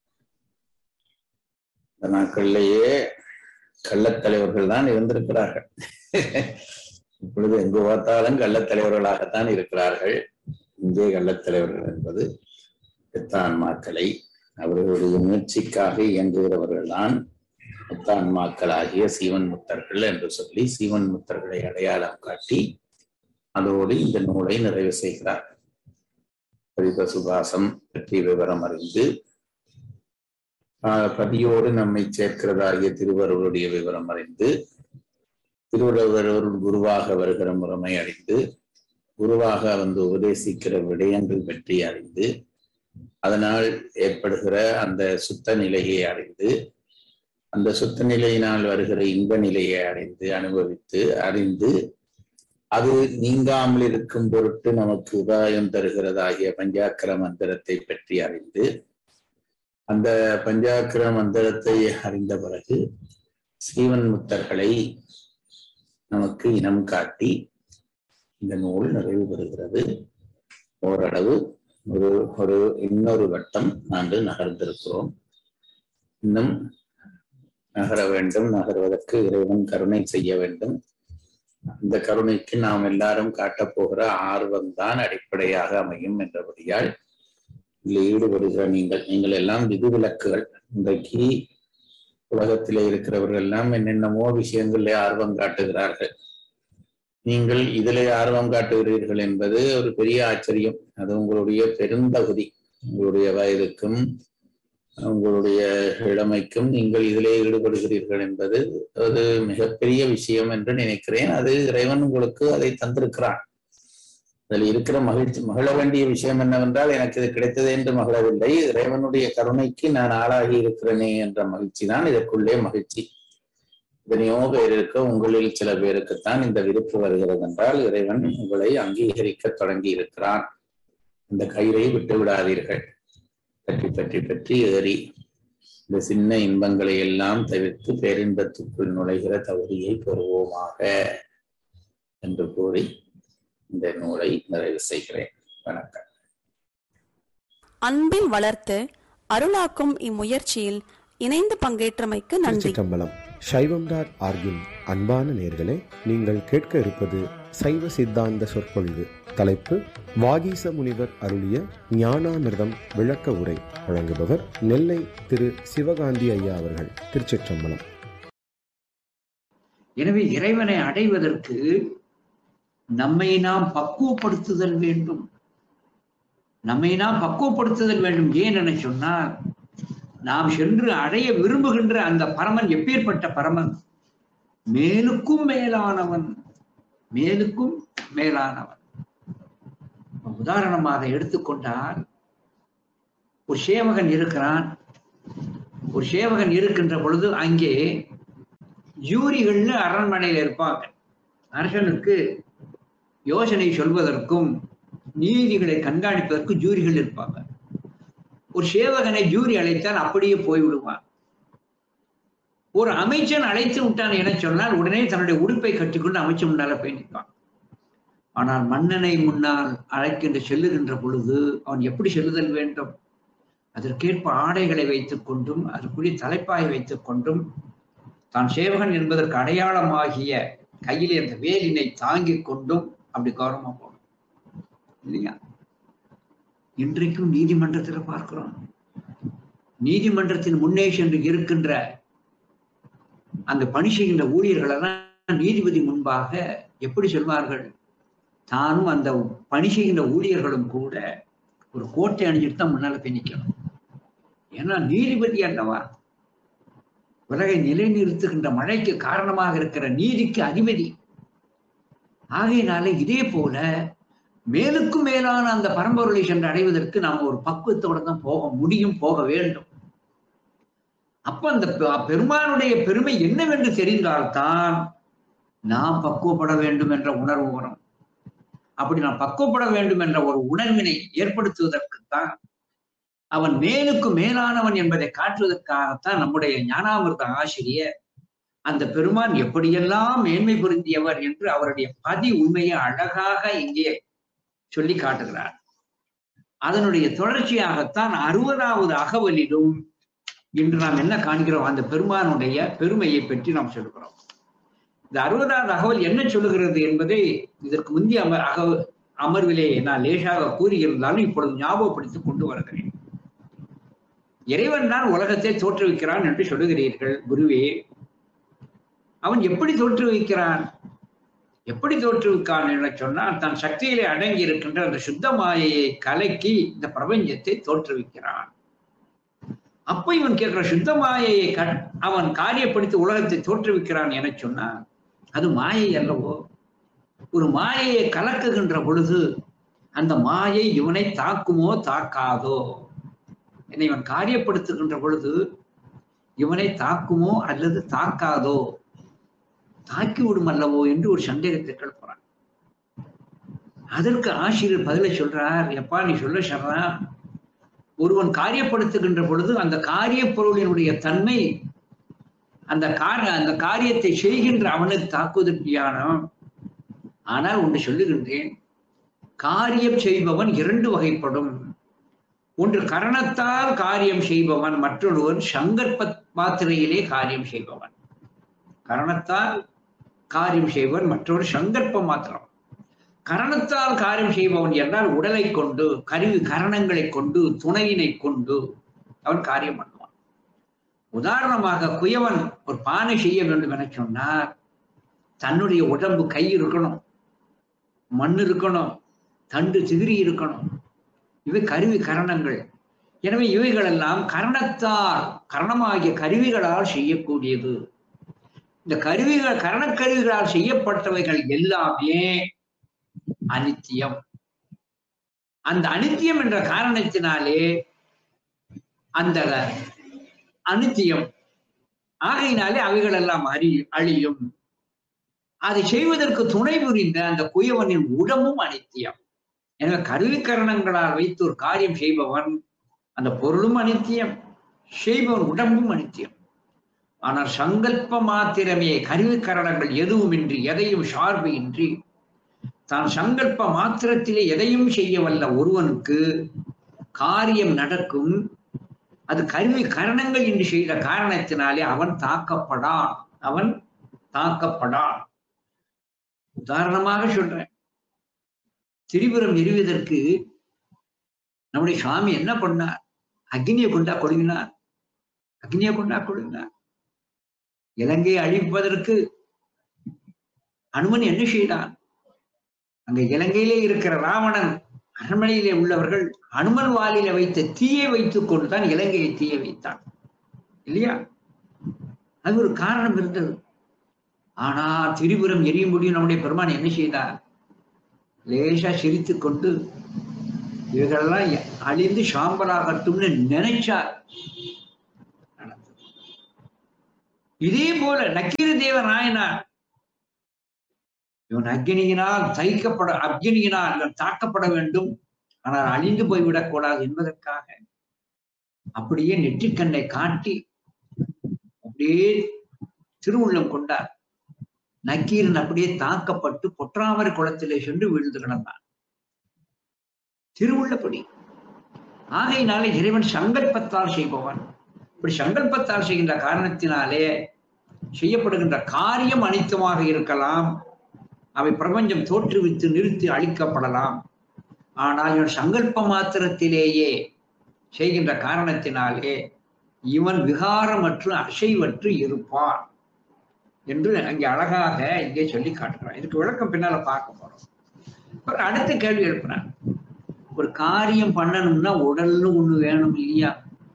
இந்த நாட்களிலேயே கள்ளத்தலைவர்கள் தான் இருந்திருக்கிறார்கள். இப்பொழுது எங்கு பார்த்தாலும் கள்ளத்தலைவர்களாகத்தான் இருக்கிறார்கள். இங்கே கள்ளத்தலைவர்கள் என்பது பெத்தான்மாக்களை அவர்களுடைய முயற்சிக்காக இயங்குகிறவர்கள் தான் பெத்தான்மாக்களாகிய சீவன் முத்தர்கள் என்று சொல்லி சீவன் முத்தர்களை அடையாளம் காட்டி அதோடு இந்த நூலை நிறைவு செய்கிறார். பரிபசுபாசம் பற்றி விவரம் அறிந்து பதியோடு நம்மை சேர்க்கிறதாகிய திருவருளுடைய விவரம் அறிந்து திருவள்ளுவர் குருவாக வருகிற முறைமை அறிந்து குருவாக வந்து உபதேசிக்கிற விடயங்கள் பற்றி அறிந்து அதனால் ஏற்படுகிற அந்த சுத்த நிலையை அறிந்து அந்த சுத்த நிலையினால் வருகிற இன்ப நிலையை அனுபவித்து அறிந்து அது நீங்காமல் இருக்கும் பொருட்டு நமக்கு உபாயம் தருகிறதாகிய பஞ்சாக்கர மந்திரத்தை பற்றி அறிந்து அந்த பஞ்சாக்கர மந்திரத்தை அறிந்த பிறகு சீவன் முத்தர்களை நமக்கு இனம் காட்டி இந்த நூல் நிறைவு பெறுகிறது. ஓரளவு இன்னொரு வட்டம் நாங்கள் நகர்ந்திருக்கிறோம். இன்னும் நகர வேண்டும். நகர்வதற்கு இறைவன் கருணை செய்ய வேண்டும். அந்த கருணைக்கு நாம் எல்லாரும் காட்டப்போகிற ஆர்வம்தான் அடிப்படையாக அமையும் என்றபடியால் இதில் ஈடுபடுகிற நீங்கள் எல்லாம் விதிவிலக்குகள். இன்றைக்கு உலகத்திலே இருக்கிறவர்கள் எல்லாம் என்னென்னமோ விஷயங்களிலே ஆர்வம் காட்டுகிறார்கள். நீங்கள் இதிலே ஆர்வம் காட்டுகிறீர்கள் என்பது ஒரு பெரிய ஆச்சரியம். அது உங்களுடைய பெருந்தகுதி. உங்களுடைய வயதுக்கும் உங்களுடைய இளமைக்கும் நீங்கள் இதிலே ஈடுபடுகிறீர்கள் என்பது அது மிகப்பெரிய விஷயம் என்று நினைக்கிறேன். அது இறைவன் உங்களுக்கு அதை தந்திருக்கிறான். அதில் இருக்கிற மகிழ வேண்டிய விஷயம் என்னவென்றால், எனக்கு இது கிடைத்தது என்று மகிழவில்லை, இறைவனுடைய கருணைக்கு நான் ஆளாகி இருக்கிறேனே என்ற மகிழ்ச்சி தான் இதற்குள்ளே மகிழ்ச்சி. இதனையோ பேருக்கு உங்களில் சில பேருக்குத்தான் இந்த விருப்பு வருகிறது என்றால் இறைவன் உங்களை அங்கீகரிக்க தொடங்கி இருக்கிறான். இந்த கயிறை விட்டு விடாதீர்கள். பற்றி பற்றி பற்றி ஏறி இந்த சின்ன இன்பங்களை எல்லாம் தவிர்த்து பேரின்பத்துக்குள் நுழைகிற தகுதியை பெறுவோமாக என்று கூறி இந்த நூலை நிறைவு செய்கிறேன். வணக்கம். அன்பில் வளர்த்து அருளாக்கும் இம்முயற்சியில் இணைந்து பங்கேற்றமைக்கு நன்றி. சைவம்.org-இன் அன்பான நேயர்களே, நீங்கள் கேட்க இருப்பது சைவ சித்தாந்த சொற்பொழிவு. தலைப்பு வாகீச முனிவர் அருளிய ஞானாமிர்தம் விளக்க உரை. வழங்குபவர் நெல்லை திரு சிவகாந்தி ஐயா அவர்கள். திருச்சிற்றம்பலம். எனவே இறைவனை அடைவதற்கு நம்மை நாம் பக்குவப்படுத்துதல் வேண்டும். ஏன் என சொன்னால், நாம் சென்று அடைய விரும்புகின்ற அந்த பரமன் எப்பேற்பட்ட பரமன்? மேலுக்கும் மேலானவன். உதாரணமாக எடுத்துக்கொண்டால் ஒரு சேவகன் இருக்கிறான். ஒரு சேவகன் இருக்கின்ற பொழுது அங்கே ஜூரிகள்னு அரண்மனையில் இருப்பாங்க. அரசனுக்கு யோசனை சொல்வதற்கும் நீதிகளை கண்காணிப்பதற்கும் ஜூரிகள் இருப்பாங்க. ஒரு சேவகனை ஜூரி அழைத்தால் அப்படியே போய்விடுவான். ஒரு அமைச்சன் அழைத்து விட்டான் என சொன்னால் உடனே தன்னுடைய உடுப்பை கட்டிக்கொண்டு அமைச்சன் முன்னால போய் நிற்பான். ஆனால் மன்னனை முன்னால் அழைக்கின்ற செல்லுகின்ற பொழுது அவன் எப்படி செல்லுதல் வேண்டும்? அதற்கேற்ப ஆடைகளை வைத்துக் கொண்டும் அதற்குரிய தலைப்பாய் வைத்துக் கொண்டும் தான் சேவகன் என்பதற்கு அடையாளமாகிய கையிலே அந்த வேலினை தாங்கிக் கொண்டும் அப்படி கௌரவமா போகணும் இல்லையா? இன்றைக்கும் நீதிமன்றத்தில் பார்க்கிறோம். நீதிமன்றத்தின் முன்னே சென்று இருக்கின்ற அந்த பணி செய்கின்ற ஊழியர்கள் எல்லாம் நீதிபதி முன்பாக எப்படி சொல்வார்கள்? தானும் அந்த பணி செய்கின்ற ஊழியர்களும் கூட ஒரு கோட்டை அணிஞ்சிட்டு தான் முன்னால போய் நிற்கணும். ஏன்னா நீதிபதி அல்லவா, உலகை நிலைநிறுத்துகின்ற மழைக்கு காரணமாக இருக்கிற நீதிக்கு அதிபதி. ஆகையினாலே இதே போல மேலுக்கும் மேலான அந்த பரம்பொருளை சென்று அடைவதற்கு நாம் ஒரு பக்குவத்தோட தான் போக முடியும், போக வேண்டும். அப்ப அந்த பெருமானுடைய பெருமை என்னவென்று தெரிந்தால்தான் நாம் பக்குவப்பட வேண்டும் என்ற உணர்வு வரும். அப்படி நாம் பக்குவப்பட வேண்டும் என்ற ஒரு உணர்வினை ஏற்படுத்துவதற்குத்தான், அவன் மேலுக்கு மேலானவன் என்பதை காட்டுவதற்காகத்தான் நம்முடைய ஞானாமிர்த ஆசிரியர் அந்த பெருமான் எப்படியெல்லாம் மேன்மை பொருந்தியவர் என்று அவருடைய பதி உண்மையை அழகாக இங்கே சொல்லி காட்டுகிறார். அதனுடைய தொடர்ச்சியாகத்தான் 60வது அகவலிலும் இன்று நாம் என்ன காண்கிறோம்? அந்த பெருமானுடைய பெருமையை பற்றி நாம் சொல்கிறோம். இந்த 60வது அகவல் என்ன சொல்லுகிறது என்பதை இதற்கு முந்தைய அமர்விலே நான் லேசாக கூறியிருந்தாலும் இப்பொழுது ஞாபகப்படுத்திக் கொண்டு வருகிறேன். இறைவன் தான் உலகத்தை தோற்றுவிக்கிறான் என்று சொல்லுகிறீர்கள் குருவே. அவன் எப்படி தோற்றுவிக்கிறான்? எப்படி தோற்றுவிக்கான் என சொன்னால், தன் சக்தியிலே அடங்கி இருக்கின்ற அந்த சுத்த மாயையை கலக்கி இந்த பிரபஞ்சத்தை தோற்றுவிக்கிறான். அப்ப இவன் கேட்கிற சுத்த மாயையை அவன் காரியப்படுத்தி உலகத்தை தோற்றுவிக்கிறான் என சொன்னான். அது மாயை அல்லவோ? ஒரு மாயையை கலக்குகின்ற பொழுது அந்த மாயை இவனை தாக்குமோ தாக்காதோ? என்னை இவன் காரியப்படுத்துகின்ற பொழுது இவனை தாக்குமோ அல்லது தாக்காதோ, தாக்கி விடும் அல்லவோ என்று ஒரு சந்தேகத்தை கிளப்புறான். அதற்கு ஆசிரியர் பதிலை சொல்றார். எப்பா நீ சொல்ல சொல்றா, ஒருவன் காரியப்படுத்துகின்ற பொழுது அந்த காரிய பொருளினுடைய தன்மை அந்த காரியத்தை செய்கின்ற அவனுக்கு தாக்குவதற்கான. ஆனால் ஒன்று சொல்லுகின்றேன், காரியம் செய்பவன் 2 வகைப்படும். ஒன்று கரணத்தால் காரியம் செய்பவன், மற்றொருவன் சங்கற்ப மாத்திரையிலே காரியம் செய்பவன். கரணத்தால் காரியம் செய்பவன், மற்றொரு சங்கற்ப மாத்திரம். கரணத்தால் காரியம் செய்பவன் என்றால் உடலை கொண்டு, கரணங்களை கொண்டு, துணையினை கொண்டு அவன் காரியம் பண்ணுவான். உதாரணமாக குயவன் ஒரு பானை செய்ய வேண்டும் என சொன்னார், தன்னுடைய உடம்பு கை இருக்கணும், மண் இருக்கணும், தண்டு திகிரி இருக்கணும். இவை கரணங்கள். எனவே இவைகளெல்லாம் கரணமாகிய கருவிகளால் செய்யக்கூடியது. இந்த கரணக்கருவிகளால் செய்யப்பட்டவைகள் எல்லாமே அனித்தியம். அந்த அனித்தியம் என்ற காரணத்தினாலே அந்த அனித்தியம் ஆகையினாலே அவைகள் எல்லாம் அழியும். அதை செய்வதற்கு துணை புரிந்த அந்த குயவனின் உடம்பும் அனித்தியம். எனவே கருவிக்கரணங்களால் வைத்து ஒரு காரியம் செய்பவன் அந்த பொருளும் அனித்தியம், செய்பவன் உடம்பும் அனித்தியம். ஆனால் சங்கல்ப மாத்திரமே, கருவிக்கரணங்கள் எதுவுமின்றி, எதையும் சார்பு இன்றி தான் சங்கல்ப மாத்திரத்திலே எதையும் செய்ய வல்ல ஒருவனுக்கு காரியம் நடக்கும். அது கருவி கரணங்கள் என்று செய்த காரணத்தினாலே அவன் தாக்கப்படான். உதாரணமாக சொல்றேன், திரிபுரம் எரிவதற்கு நம்முடைய சுவாமி என்ன பண்ணார்? அக்னியை கொண்டா கொழுங்கினார். இலங்கையை அழிப்பதற்கு அனுமன் என்ன செய்தான்? அங்க இலங்கையிலே இருக்கிற ராவணன் அரண்மனையிலே உள்ளவர்கள் அனுமன் வாலில வைத்த தீயை வைத்துக் கொண்டுதான் இலங்கையை தீய வைத்தான் இல்லையா? அது ஒரு காரணம் இருந்தது. ஆனா திரிபுரம் எரியும் முடியும் நம்முடைய பெருமான் என்ன செய்தார்? லேசா சிரித்து கொண்டு இவர்களெல்லாம் அழிந்து சாம்பலாகட்டும்னு நினைச்சார். இதே போல நக்கீர தேவ நாயனார் இவன் அக்னியினால் தாக்கப்பட வேண்டும், ஆனால் அழிந்து போய்விடக் கூடாது என்பதற்காக அப்படியே நெற்றிக்கண்ணை காட்டி அப்படியே திருவுள்ளம் கொண்டார். நக்கீரன் அப்படியே தாக்கப்பட்டு பொற்றாமரை குளத்திலே சென்று வீழ்ந்து கிடந்தான். திருவுள்ளப்படி ஆகையினாலே இறைவன் சங்கல்பத்தால் செய்பவன். இப்படி சங்கல்பத்தால் செய்கின்ற காரணத்தினாலே செய்யப்படுகின்ற காரியம் அனித்தமாக இருக்கலாம், அவை பிரபஞ்சம் தோற்றுவித்து நிறுத்தி அழிக்கப்படலாம். ஆனால் இவன் சங்கல்ப மாத்திரத்திலேயே செய்கின்ற காரணத்தினாலே இவன் விகாரமற்று அசைவற்று இருப்பான் என்று அங்கே அழகாக இங்கே சொல்லி காட்டுகிறான். இதுக்கு விளக்கம் பின்னால பார்க்க போறோம். அடுத்த கேள்வி எழுப்பினான், ஒரு காரியம் பண்ணணும்னா உடல்னு ஒண்ணு வேணும் இல்லையா?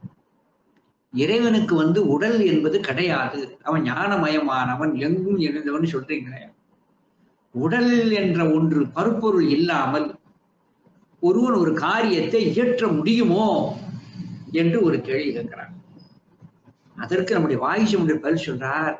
இறைவனுக்கு உடல் என்பது கிடையாது, அவன் ஞானமயமானவன், எங்கும் எழுந்தவன் சொல்றீங்களே. உடல் என்ற ஒன்று பருப்பொருள் இல்லாமல் ஒருவன் ஒரு காரியத்தை இயற்ற முடியுமோ என்று ஒரு கேள்வி கேட்கிறான். அதற்கு நம்முடைய வாகிசமுடைய பதில் சொல்றார்,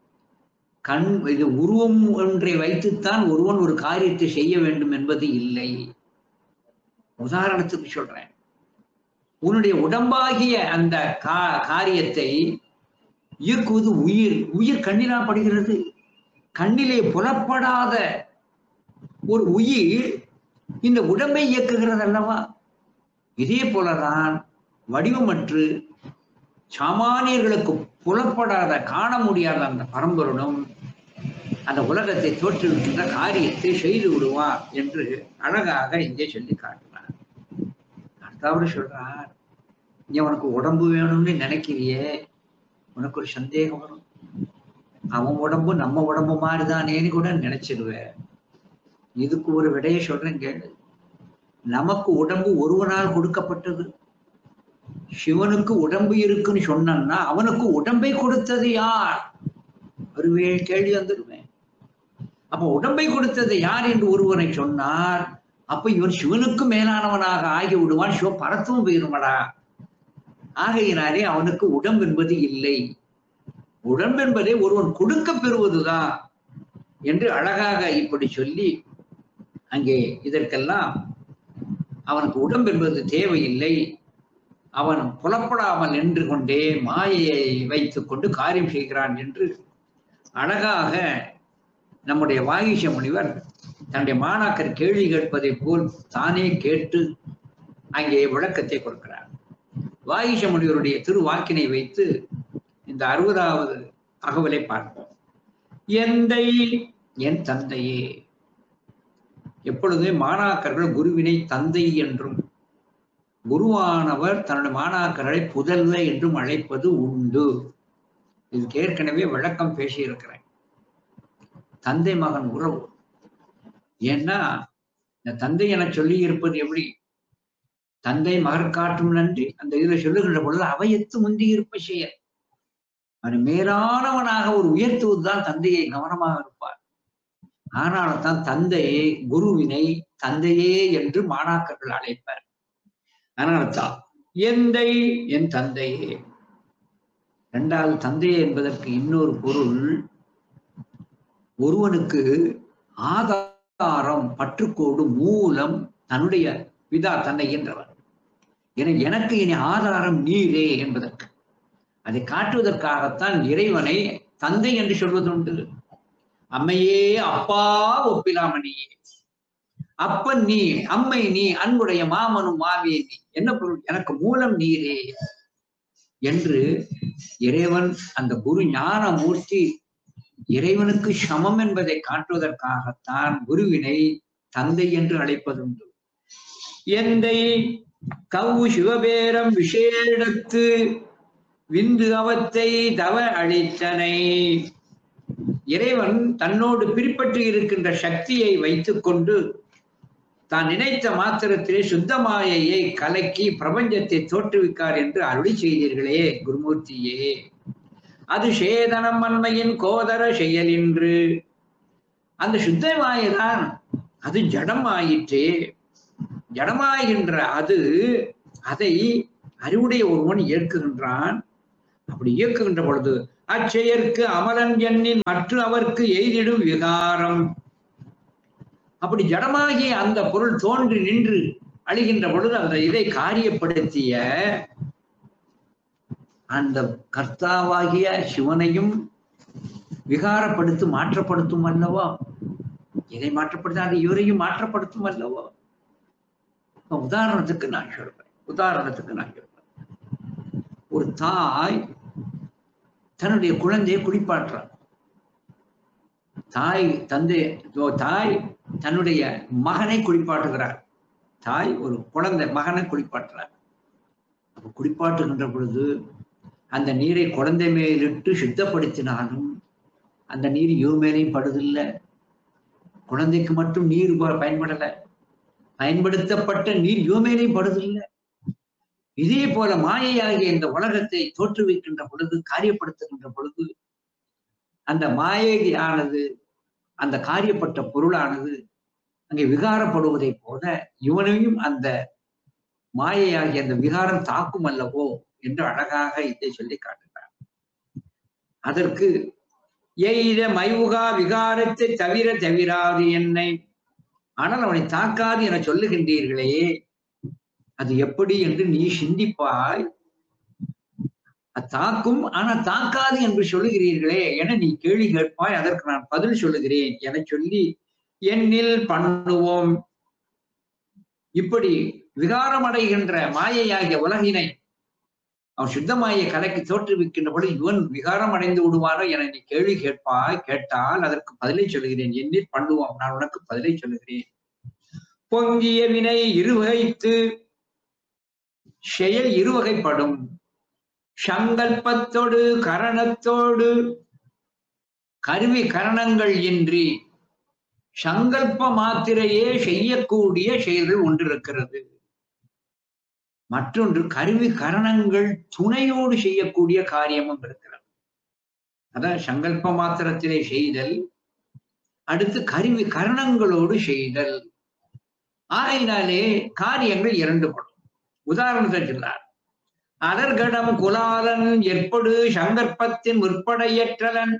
இது உருவம் ஒன்றை வைத்துத்தான் ஒருவன் ஒரு காரியத்தை செய்ய வேண்டும் என்பது இல்லை. உதாரணத்துக்கு சொல்றேன், உன்னுடைய உடம்பாகிய அந்த காரியத்தை இயக்குவது உயிர். உயிர் கண்ணிலா படுகிறது, கண்ணிலே புலப்படாத ஒரு உயிர் இந்த உடம்பை இயக்குகிறது அல்லவா? இதே போலதான் வடிவமற்று சாமானியர்களுக்கு புலப்படாத காண முடியாத அந்த பரம்பொருளும் அந்த உலகத்தை தோற்றுவிக்கின்ற காரியத்தை செய்து விடுவார் என்று அழகாக இங்கே சொல்லி காட்டினார். அடுத்தவர் சொல்றார், நீ உனக்கு உடம்பு வேணும்னு நினைக்கிறியே, உனக்கு ஒரு சந்தேகம் வரும். அவன் உடம்பு நம்ம உடம்பு மாதிரிதானேன்னு கூட நினைச்சிடுவேன். இதுக்கு ஒரு விடையை சொல்றேன் கேளு. நமக்கு உடம்பு ஒருவனால் கொடுக்கப்பட்டது. சிவனுக்கு உடம்பு இருக்குன்னு சொன்னா அவனுக்கு உடம்பை கொடுத்தது யார்? ஒரு கேள்வி வந்துடுவேன். அப்ப உடம்பை கொடுத்தது யார் என்று ஒருவனை சொன்னார், அப்ப இவன் சிவனுக்கு மேலானவனாக ஆகி விடுவான், சிவ பரத்துவம் போயிருமடா. ஆகையினாலே அவனுக்கு உடம்பு என்பது இல்லை. உடம்பு என்பதை ஒருவன் கொடுக்க பெறுவதுதான் என்று அழகாக இப்படி சொல்லி அங்கே இதற்கெல்லாம் அவனுக்கு உடம்பு என்பது தேவையில்லை, அவன் புலப்படாமல் நின்று கொண்டே மாயையை வைத்துக் கொண்டு காரியம் செய்கிறான் என்று அழகாக நம்முடைய வாகீச முனிவர் தன்னுடைய மாணாக்கர் கேள்வி கேட்பதை போல் தானே கேட்டு அங்கே விளக்கத்தை கொடுக்கிறார். வாகீச முனிவருடைய திருவாக்கினை வைத்து இந்த 60வது அகவலை பார்ப்போம். எந்தை என் தந்தையே. எப்பொழுதுமே மாணாக்கர்கள் குருவினை தந்தை என்றும் குருவானவர் தன்னுடைய மாணாக்கர்களை புதல்வ என்றும் அழைப்பது உண்டு. இதுக்கு ஏற்கனவே விளக்கம் பேசியிருக்கிறேன். தந்தை மகன் உறவு. ஏன்னா இந்த தந்தை என சொல்லி இருப்பது எப்படி? தந்தை மகற்காற்றும் நன்றி அந்த இதுல சொல்லுகின்ற பொழுது அவையத்து முந்தி இருப்ப செய்ய அவன் மேலானவனாக ஒரு உயர்த்துவதுதான் தந்தையை கவனமாக இருப்பார். ஆனாலும் தான் தந்தையை குருவினை தந்தையே என்று மாணாக்கர்கள் அழைப்பார். அதனால்தான் எந்தை என் தந்தையே. இரண்டாவது தந்தையே என்பதற்கு இன்னொரு பொருள், ஒருவனுக்கு ஆதாரம் பற்றுக்கோடு மூலம் தன்னுடைய பிதா தந்தை என்றவர். எனக்கு இனி ஆதாரம் நீரே என்பதற்கு அதை காட்டுவதற்காகத்தான் இறைவனை தந்தை என்று சொல்வதுண்டு. அம்மையே அப்பா ஒப்பிலாமணியே, அப்பன் நீ, அம்மை நீ, அன்புடைய மாமனும் மாவியே நீ. என்ன பொருள்? எனக்கு மூலம் நீரே என்று இறைவன் அந்த குரு ஞானமூர்த்தி இறைவனுக்கு சமம் என்பதை காட்டுவதற்காகத்தான் குருவினை தந்தை என்று அழைப்பதுண்டு. எந்தை கவு சிவபேரம் விஷேடத்து விந்து அவத்தை தவ அளித்தனை. இறைவன் தன்னோடு பிரிப்பட்டு இருக்கின்ற சக்தியை வைத்துக் கொண்டு தான் நினைத்த மாத்திரத்திலே சுத்தமாயையை கலக்கி பிரபஞ்சத்தை தோற்றுவிக்கார் என்று அருளி செய்தீர்களே குருமூர்த்தியே. அது சேதனம் அண்மையின் கோதர செயலின்று. அந்த சுத்தமாயைதான் அது ஜடம் ஆயிற்றே. ஜடமாகின்ற அதை அறிவுடைய ஒருவன் இயக்குகின்றான். அப்படி இயக்குகின்ற பொழுது அச்செயற்கு அமலன் எண்ணின் மற்ற அவர்க்கு எய்திடும் விகாரம். அப்படி ஜடமாகி அந்த பொருள் தோன்றி நின்று அழிகின்ற பொழுது அந்த இதை காரியப்படுத்திய அந்த கர்த்தாவாகிய சிவனையும் விகாரப்படுத்தி மாற்றப்படுத்தும் அல்லவோ. இதை மாற்றப்படுத்த அது இவரையும் மாற்றப்படுத்தும் அல்லவோ. உதாரணத்துக்கு நான் சொல்றேன். ஒரு தாய் தன்னுடைய குழந்தையை குளிப்பாட்டுறார். தாய் தன்னுடைய மகனை குளிப்பாட்டுகிறார். தாய் ஒரு குழந்தை மகனை குளிப்பாட்டுறார். அப்ப குளிப்பாட்டுகின்ற பொழுது அந்த நீரை குழந்தை மேலிட்டு சுத்தப்படுத்தினாலும் அந்த நீர் இவ மேலையும் படுதில்லை. குழந்தைக்கு மட்டும் நீர் பயன்படலை, பயன்படுத்தப்பட்ட நீர் இவ மேலையும் படுதில்லை. இதே போல மாயையாகிய இந்த உலகத்தை தோற்றுவிக்கின்ற பொழுது, காரியப்படுத்துகின்ற பொழுது அந்த மாயையானது, அந்த காரியப்பட்ட பொருளானது அங்கே விகாரப்படுவதை போல இவனையும் அந்த மாயையாகிய அந்த விகாரம் தாக்கும் அல்லவோ என்று அழகாக இதை சொல்லி காட்டுகிறார். அதற்கு எய்த மைவுகா விகாரத்தை தவிராது என்னை, ஆனால் அவனை தாக்காது என சொல்லுகின்றீர்களே, அது எப்படி என்று நீ சிந்திப்பாய். தாக்கும் ஆனா தாக்காது என்று சொல்லுகிறீர்களே என நீ கேள்வி கேட்பாய். அதற்கு நான் பதில் சொல்லுகிறேன் என சொல்லி என்னில் பண்ணுவோம். இப்படி விகாரம் அடைகின்ற மாயையாகிய உலகினை அவன் சுத்தமாயை கலைக்கு தோற்றுவிக்கின்ற பொழுது இவன் விகாரம் அடைந்து விடுவாரோ என நீ கேள்வி கேட்டால் அதற்கு பதிலை சொல்லுகிறேன். என்னில் பண்ணுவோம், நான் உனக்கு பதிலை சொல்லுகிறேன். பொங்கிய வினை இருவகைத்து செயல் இருவகைப்படும். சங்கல்பத்தோடு கரணத்தோடு கருவி கரணங்கள் இன்றி சங்கல்ப மாத்திரையே செய்யக்கூடிய செயல்கள் ஒன்று இருக்கிறது. மற்றொன்று கருவி கரணங்கள் துணையோடு செய்யக்கூடிய காரியமும் இருக்கிறது. அதான் சங்கல்ப மாத்திரத்திலே செய்தல், அடுத்து கருவி கரணங்களோடு செய்தல். ஆகையினாலே காரியங்கள் இரண்டு படும். உதாரணத்தை சொன்னார். அதர்கடம் குலாலன் ஏற்படு சங்கற்பத்தின் முற்படையற்றலன்.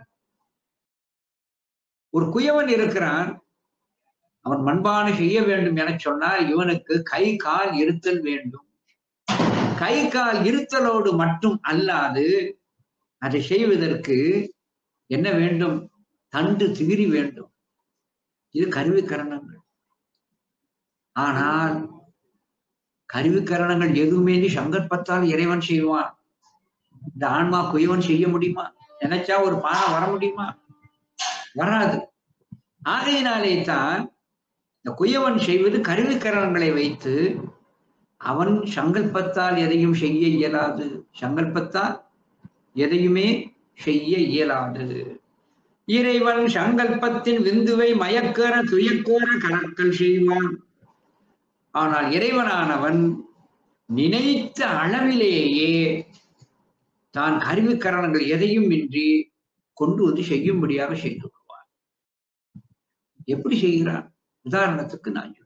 ஒரு குயவன் இருக்கிறான், அவன் மண்பானை செய்ய வேண்டும் என சொன்னால் இவனுக்கு கை கால் இருத்தல் வேண்டும். கை கால் இருத்தலோடு மட்டும் அல்லாது அதை செய்வதற்கு என்ன வேண்டும்? தண்டு திகிரி வேண்டும். இது கருவிக்கரணங்கள். ஆனால் கருவிக்கரணங்கள் எதுவுமே சங்கற்பத்தால் இறைவன் செய்வான். இந்த ஆன்மா குயவன் செய்ய முடியுமா? நினைச்சா ஒரு பானை வர முடியுமா? வராது. ஆகையினாலே தான் இந்த குயவன் செய்வது கருவிக்கரணங்களை வைத்து. அவன் சங்கல்பத்தால் எதையும் செய்ய இயலாது. சங்கல்பத்தால் எதையுமே செய்ய இயலாது. இறைவன் சங்கல்பத்தின் விந்துவை மயக்கற துயக்கோர கணக்கல் செய்வான். ஆனால் இறைவனானவன் நினைத்த அளவிலேயே தான் கருவிக்கரணங்கள் எதையும் இன்றி கொண்டு வந்து செய்யும்படியாக செய்து விடுவான். எப்படி செய்கிறான்? உதாரணத்துக்கு நான் சொல்றேன்.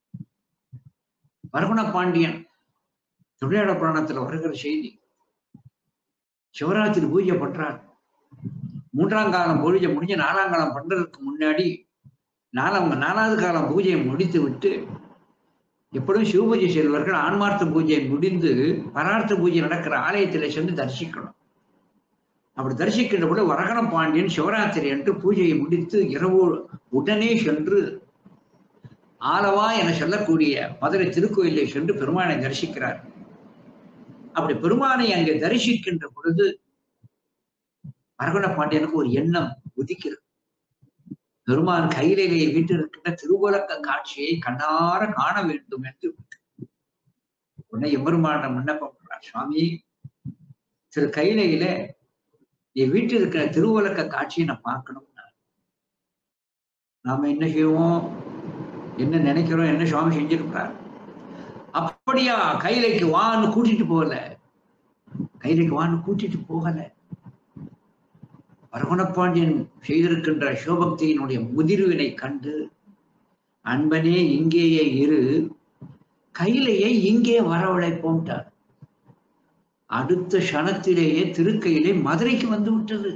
வரகுண பாண்டியன் திருவிளையாட புராணத்துல வருகிற செய்தி. சிவராத்திரி பூஜை பண்றார். 3ஆம் காலம் பூஜை முடிஞ்ச 4ஆம் காலம் பண்றதுக்கு முன்னாடி 4வது காலம் பூஜையை முடித்து விட்டு எப்படியும் சிவபூஜை செல்வர்கள் ஆன்மார்த்த பூஜை முடிந்து பரார்த்த பூஜை நடக்கிற ஆலயத்திலே சென்று தரிசிக்கணும். அப்படி தரிசிக்கின்ற பொழுது வரகண பாண்டியன் சிவராத்திரி என்று பூஜையை முடித்து இரவு உடனே சென்று ஆலவா என சொல்லக்கூடிய மதுரை திருக்கோயிலை சென்று பெருமானை தரிசிக்கிறார். அப்படி பெருமானை அங்கே தரிசிக்கின்ற பொழுது வரகுண பாண்டியனுக்கு ஒரு எண்ணம் உதிக்கிறது. பெருமான் கையிலேயே வீட்டிருக்கின்ற திருவுலக்க காட்சியை கண்ணார காண வேண்டும் என்று உடனே எம்பெருமான விண்ணப்பம் பண்றார். சுவாமி, திரு கையிலையில என் வீட்டில் இருக்கிற திருவுலக்க காட்சியை நான் பார்க்கணும். நாம என்ன செய்வோம், என்ன நினைக்கிறோம், என்ன சுவாமி செஞ்சிருக்கிறார்? அப்படியா, கையிலைக்கு வான்னு கூட்டிட்டு போகல. கையிலைக்கு வான்னு கூட்டிட்டு போகல. வரகுணப்பாண்டியன் செய்திருக்கின்ற சிவபக்தியினுடைய முதிர்வினை கண்டு, அன்பனே இங்கேயே இரு, கைலையை இங்கே வரவழைப்போம்ட்டார். அடுத்த க்ஷணத்திலேயே திருக்கையிலே மதுரைக்கு வந்து விட்டது.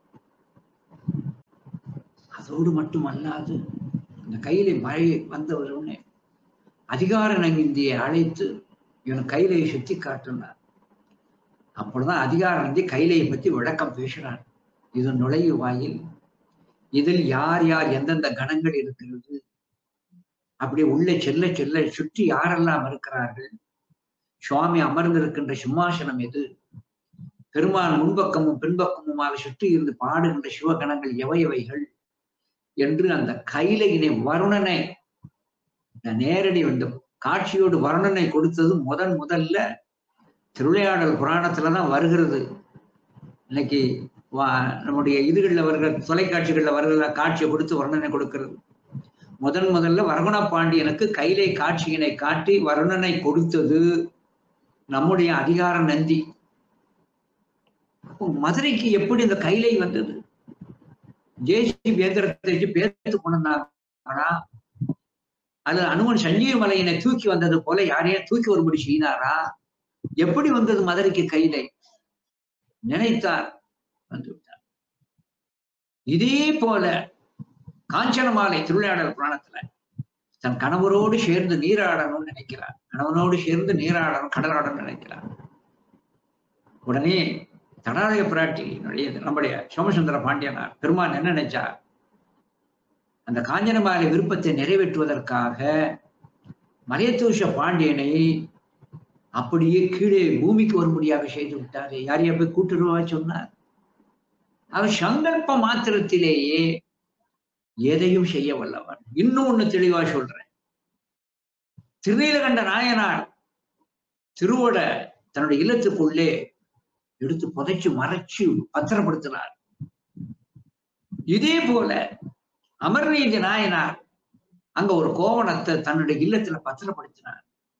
அதோடு மட்டுமல்லாது அந்த கையிலே மழை வந்தவருன்னு அதிகார நந்தியை அழைத்து இவன் கைலையை சுத்தி காட்டினார். அப்பொழுதுதான் அதிகார நந்தி கைலையை பத்தி விளக்கம் பேசுறார். இது நுழைவு வாயில், இதில் யார் யார் எந்தெந்த கணங்கள் இருக்கிறது, அப்படியே உள்ளே செல்ல செல்ல சுற்றி யாரெல்லாம் இருக்கிறார்கள், சுவாமி அமர்ந்திருக்கின்ற சிம்மாசனம் எது, பெருமான் முன்பக்கமும் பின்பக்கமுமாக சுற்றி இருந்து பாடுகின்ற சிவகணங்கள் எவையவைகள் என்று அந்த கைலையினை வருணனை நேரடி வந்து காட்சியோடு வருணனை கொடுத்தது முதல்ல திருவிளையாடல் புராணத்துலதான் வருகிறது. இன்னைக்கு நம்முடைய இதுகளில் வருகிற தொலைக்காட்சிகள்ல வருகிற காட்சியை கொடுத்து வர்ணனை கொடுக்கிறது. முதல்ல வரகுண பாண்டியனுக்கு கைலை காட்சியினை காட்டி வருணனை கொடுத்தது நம்முடைய அதிகார நந்தி. அப்போ மதுரைக்கு எப்படி இந்த கைலை வந்தது? ஜேசி பேந்திரத்தை பேர்த்து கொண்டாங்கன்னா அது அனுமன் சஞ்சீவ மலையினை தூக்கி வந்தது போல யாரையும் தூக்கி வரும்படி செய்யினாரா? எப்படி வந்தது மதுரைக்கு கைலை? நினைத்தார், வந்து விட்டார். இதே போல காஞ்சனமாலை திருவிளையாடல் புராணத்துல தன் கணவரோடு சேர்ந்து நீராடணும்னு நினைக்கிறார். கணவனோடு சேர்ந்து நீராடணும், கடலாடணும் நினைக்கிறார். உடனே தடாலய பிராட்டி நம்முடைய சோமசுந்தர பாண்டியனார் பெருமான் என்ன நினைச்சார்? அந்த காஞ்சனமாலை விருப்பத்தை நிறைவேற்றுவதற்காக மலையத்தூஷ பாண்டியனை அப்படியே கீழே பூமிக்கு வரும்படியாக செய்து விட்டாரு. யாரையா போய் கூட்டுருவா சொன்னார்? அவர் சங்கல்ப மாத்திரத்திலேயே எதையும் செய்ய வல்லவன். இன்னும் ஒண்ணு தெளிவா சொல்றேன். திருநீலகண்ட நாயனார் திருவோட தன்னுடைய இல்லத்துக்குள்ளே எடுத்து புதைச்சு மறைச்சு பத்திரப்படுத்தினார். இதே போல அமர்நீதி நாயனார் அங்க ஒரு கோவணத்தை தன்னுடைய இல்லத்துல பத்திரப்படுத்தினார்.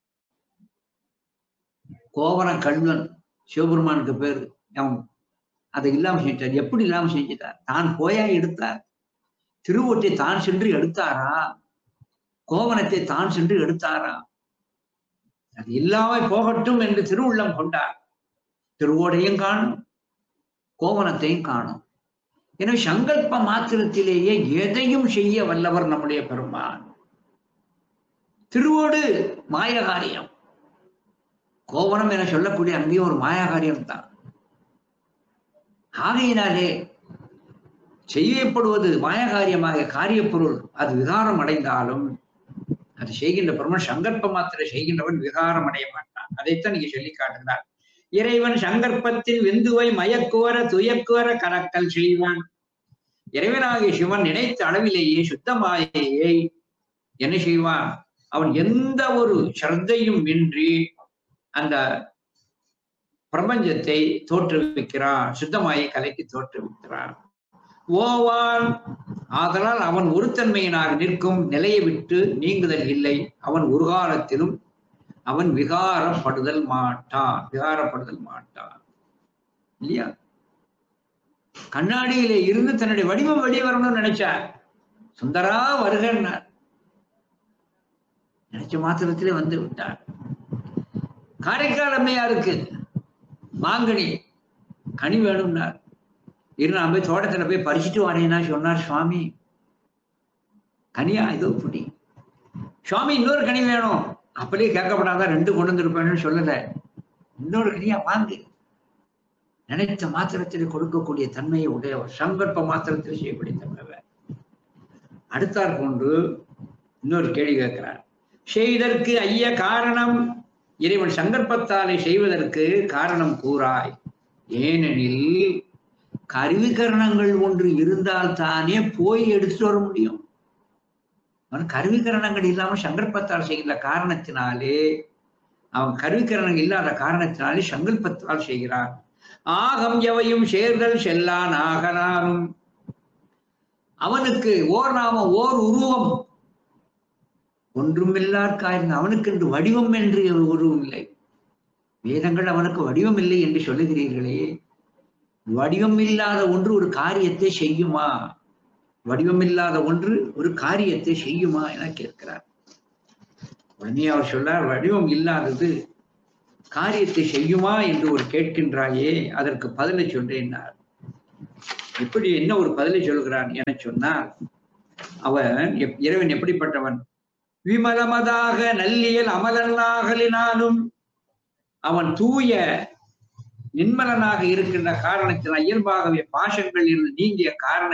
கோவண கல்வன் சிவபெருமானுக்கு பேரு. அவன் அதை இல்லாம செஞ்சார். எப்படி இல்லாம செஞ்சிட்டார்? தான் போயா எடுத்தார். திருவொட்டை தான் சென்று எடுத்தாரா? கோவணத்தை தான் சென்று எடுத்தாரா? அது இல்லாம போகட்டும் என்று திருவுள்ளம் கொண்டார். திருவோடையும் காணும், கோவணத்தையும் காணும். எனவே சங்கல்ப மாத்திரத்திலேயே எதையும் செய்ய வல்லவர் நம்முடைய பெருமான். திருவோடு மாயகாரியம், கோவணம் என சொல்லக்கூடிய அங்கேயும் ஒரு மாயகாரியம் தான். ஆகையினாலே செய்யப்படுவது மாயகாரியமாக காரிய பொருள் அது விகாரம் அடைந்தாலும் அது செய்கின்ற பெருமான் சங்கல்ப மாத்திரை செய்கின்றவன் விகாரம் அடைய மாட்டான். அதைத்தான் நீங்க சொல்லி காட்டுகிறார். இறைவன் சங்கற்பத்தில் வெந்துவை மயக்குவர துயக்குவர கலக்கல் செய்வான். இறைவனாகிய சிவன் நினைத்த அளவிலேயே சுத்தமாயை என்ன செய்வான்? அவன் எந்த ஒரு ஸ்ரத்தையும் இன்றி அந்த பிரபஞ்சத்தை தோற்றுவிக்கிறான். சுத்தமாயை கலைக்கு தோற்றுவிக்கிறான். ஓவான் ஆதலால் அவன் ஒருத்தன்மையினாக நிற்கும் நிலையை விட்டு நீங்குதல் இல்லை. அவன் ஒரு காலத்திலும் அவன் விகாரப்படுதல் மாட்டான். இல்லையா? கண்ணாடியிலே இருந்து தன்னுடைய வடிவம் வெளியே வரணும்னு நினைச்சார். சுந்தரா வருகிறார். நினைச்ச மாத்திரத்திலே வந்து விட்டார். காரைக்கால் அம்மையாருக்கு மாங்கனி கனி வேணும்னார். நான் போய் தோட்டத்துல போய் பறிச்சுட்டு வரேன்னா சொன்னார் சுவாமி. கனியா? இதோ புடி. சுவாமி இன்னொரு கனி வேணும். அப்படியே கேட்கப்படாதான், 2 கொண்டு வந்துருப்பேன்னு சொல்லல. இன்னொரு கனியா வாங்கு. நினைத்த மாத்திரத்தில் கொடுக்கக்கூடிய தன்மையை உடையவர். சங்கல்ப மாத்திரத்தில் செய்யக்கூடிய தன்மைவர். அடுத்தார் கொண்டு இன்னொரு கேள்வி கேட்கிறார். செய்தற்கு ஐய காரணம், இறைவன் சங்கல்பத்தாலே செய்வதற்கு காரணம் கூறாய். ஏனெனில் கருவிகரணங்கள் ஒன்று இருந்தால் தானே போய் எடுத்துட்டு வர முடியும். அவன் கருவிகரணங்கள் இல்லாம சங்கல்பத்தால் செய்கிற காரணத்தினாலே, அவன் கருவிகரணங்கள் இல்லாத காரணத்தினாலே சங்கல்பத்தால் செய்கிறான். ஆகம் எவையும் சேர்தல் செல்லான் ஆகலானும். அவனுக்கு ஓர் நாமம் ஓர் உருவம் ஒன்றுமில்லார்க்காயிருந்த அவனுக்கு என்று வடிவம் என்று ஒரு உருவம் இல்லை. வேதங்கள் அவனுக்கு வடிவம் இல்லை என்று சொல்லுகிறீர்களே, வடிவம் இல்லாத ஒன்று ஒரு காரியத்தை செய்யுமா? வடிவம் இல்லாத ஒன்று ஒரு காரியத்தை செய்யுமா என கேட்கிறார். உடனே அவர் சொன்னார், வடிவம் இல்லாதது காரியத்தை செய்யுமா என்று ஒரு கேட்கின்றாயே, அதற்கு பதிலை சொல்றேன்னார். எப்படி என்ன ஒரு பதிலை சொல்கிறான் என சொன்னார், அவன் இறைவன் எப்படிப்பட்டவன்? விமலமதாக நல்லியல் அமலனாகலினாலும் அவன் தூய நின்மலனாக இருக்கின்ற காரணத்தினால், இயல்பாகவே பாசங்கள் இருந்து நீங்கிய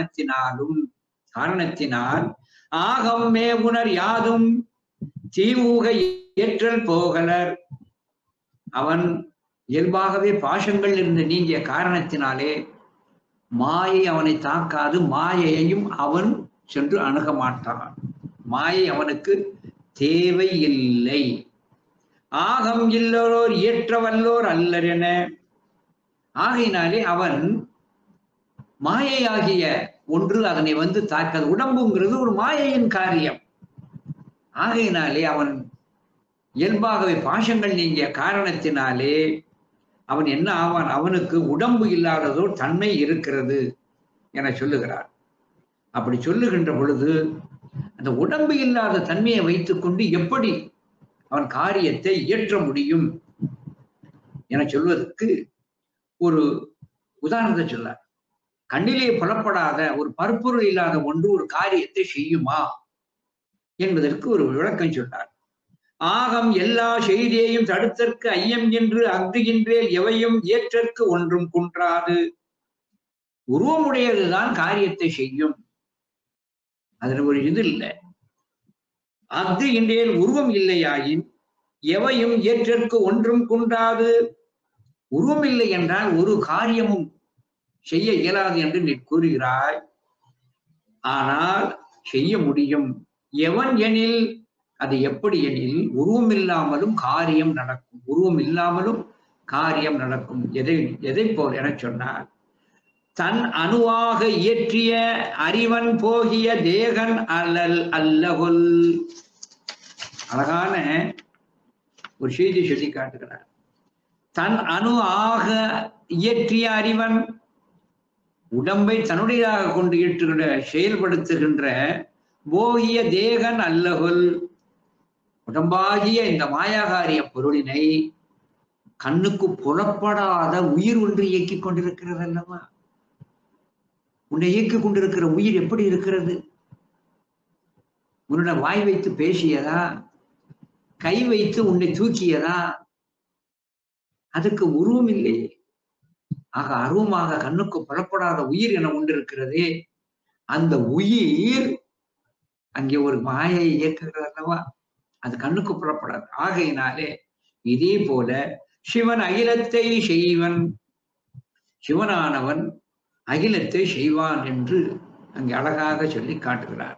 காரணத்தினால் ஆகம் மேவுணர் யாதும் தீவூக ஏற்றல் போகலர். அவன் இயல்பாகவே பாசங்கள் இருந்து நீங்கிய காரணத்தினாலே மாயை அவனை தாக்காது, மாயையையும் அவன் சென்று அணுக மாட்டான். மாயை அவனுக்கு தேவை இல்லை. ஆகம் இல்லோர் இயற்ற வல்லோர் அல்லர் என. ஆகையினாலே அவன் மாயையாகிய ஒன்று அதனை வந்து தாக்காது. உடம்புங்கிறது ஒரு மாயையின் காரியம். ஆகையினாலே அவன் இயல்பாகவே பாசங்கள் நீங்கிய காரணத்தினாலே அவன் என்ன ஆவான்? அவனுக்கு உடம்பு இல்லாததோ தன்மை இருக்கிறது என சொல்லுகிறார். அப்படி சொல்லுகின்ற பொழுது அந்த உடம்பு இல்லாத தன்மையை வைத்துக் கொண்டு எப்படி அவன் காரியத்தை இயற்ற முடியும் என சொல்வதற்கு ஒரு உதாரணத்தை சொன்னார். கண்ணிலே புலப்படாத ஒரு பற்பொருள் இல்லாத ஒன்று ஒரு காரியத்தை செய்யுமா என்பதற்கு ஒரு விளக்கம் சொன்னார். ஆகம் எல்லா செய்தியையும் தடுத்தற்கு ஐயம் என்று அஃதுகின்றேல் எவையும் ஏற்றற்கு ஒன்றும் குன்றாது. உருவமுடையதுதான் காரியத்தை செய்யும், அதுல ஒரு இது இல்லை. அஃதுகின்றேல் உருவம் இல்லையாயின் எவையும் ஏற்றற்கு ஒன்றும் குன்றாது. உருவம் இல்லை என்றால் ஒரு காரியமும் செய்ய இயலாது என்று நீ கூறுகிறாய். ஆனால் செய்ய முடியும். எவன் எனில், அது எப்படி எனில், உருவம் இல்லாமலும் காரியம் நடக்கும். உருவம் இல்லாமலும் காரியம் நடக்கும். எதை போல் என சொன்னார், தன் அணுவாக இயற்றிய அறிவன் போகிய தேகன் அல்லகொல். அழகான ஒரு செய்தி சொல்லி காட்டுகிறார். தன் அணு ஆக இயற்றிய அறிவன், உடம்பை தன்னுடையதாக கொண்டு இயற்றுகின்ற செயல்படுத்துகின்ற போகிய தேகன் அல்லகொல், உடம்பாகிய இந்த மாயாகாரிய பொருளினை கண்ணுக்கு புலப்படாத உயிர் ஒன்று இயக்கிக் கொண்டிருக்கிறது அல்லவா? உன்னை இயக்கிக் கொண்டிருக்கிற உயிர் எப்படி இருக்கிறது? உன்னுடைய வாய் வைத்து பேசியதா? கை வைத்து உன்னை தூக்கியதா? அதுக்கு உருவம் இல்லையே. ஆக அருவமாக கண்ணுக்கு புலப்படாத உயிர் என ஒன்று இருக்கிறதே, அந்த உயிர் அங்கே ஒரு மாயை இயக்குகிறது அல்லவா? அது கண்ணுக்கு புலப்படாது. ஆகையினாலே இதே போல சிவன் அகிலத்தை செய்வன், சிவனானவன் அகிலத்தை செய்வான் என்று அங்கே அழகாக சொல்லி காட்டுகிறார்.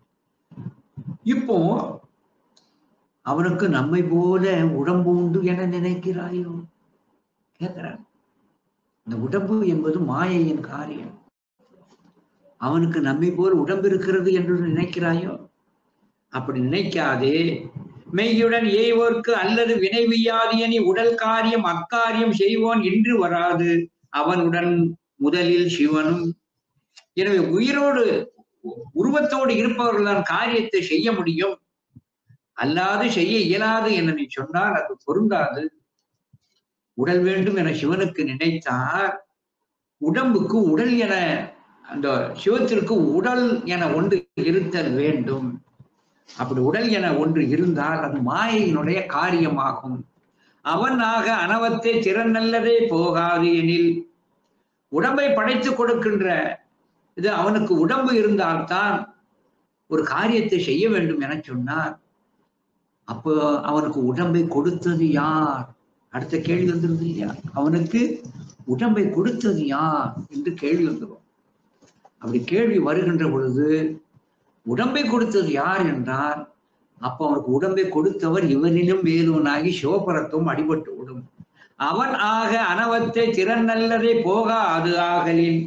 இப்போ அவனுக்கு நம்மை போல உடம்பு உண்டு என நினைக்கிறாயோ கேட்கிறார். இந்த உடம்பு என்பது மாயையின் காரியம். அவனுக்கு நம்மை போல் உடம்பு இருக்கிறது என்று நினைக்கிறாயோ? அப்படி நினைக்காதே. மெய்யுடன் ஏய்வோர்க்கு அல்லது வினைவியாதியனி உடல் காரியம் அக்காரியம் செய்வோன் இன்று வராது அவனுடன் முதலில் சிவனும். எனவே உயிரோடு உருவத்தோடு இருப்பவர்கள் தான் காரியத்தை செய்ய முடியும், அல்லாது செய்ய இயலாது என நீ சொன்னால் அது பொருந்தாது. உடல் வேண்டும் என சிவனுக்கு நினைத்தார், உடம்புக்கு உடல் என, அந்த சிவத்திற்கு உடல் என ஒன்று இருத்தல் வேண்டும். அப்படி உடல் என ஒன்று இருந்தால் அது மாயையினுடைய காரியமாகும். அவனாக அனவத்தை திறன் நல்லதே போகாது எனில், உடம்பை படைத்து கொடுக்கின்ற இது அவனுக்கு உடம்பு இருந்தால்தான் ஒரு காரியத்தை செய்ய வேண்டும் என சொன்னார். அப்போ அவனுக்கு உடம்பை கொடுத்தது யார்? அடுத்த கேள்வி வந்துருது இல்லையா? அவனுக்கு உடம்பை கொடுத்தது யார் என்று கேள்வி வந்துடும். அப்படி கேள்வி வருகின்ற பொழுது உடம்பை கொடுத்தது யார் என்றால், அப்ப அவனுக்கு உடம்பை கொடுத்தவர் இவனிலும் மேலுவனாகி சிவபரத்துவம் அடிபட்டு விடும். அவன் ஆக அனவத்தை திறன் நல்லதை போகா அது ஆகலின்.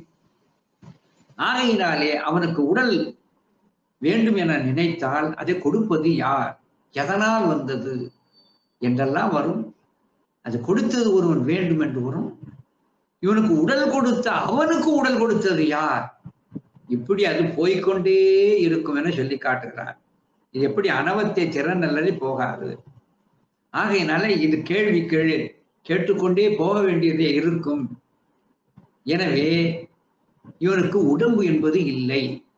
ஆகையினாலே அவனுக்கு உடல் வேண்டும் என நினைத்தால் அதை கொடுப்பது யார், எதனால் வந்தது என்றெல்லாம் வரும். அது கொடுத்தது ஒருவன் வேண்டும் என்று வரும். இவனுக்கு உடல் கொடுத்த அவனுக்கு உடல் கொடுத்தது யார், இப்படி அது போய்கொண்டே இருக்கும் என சொல்லி காட்டுகிறார். இது எப்படி அனவத்தை திறனல்லறி போகாது. ஆகையினால இது கேள்வி கேட்டுக்கொண்டே போக வேண்டியதே இருக்கும். எனவே இவனுக்கு உடம்பு என்பது இல்லை.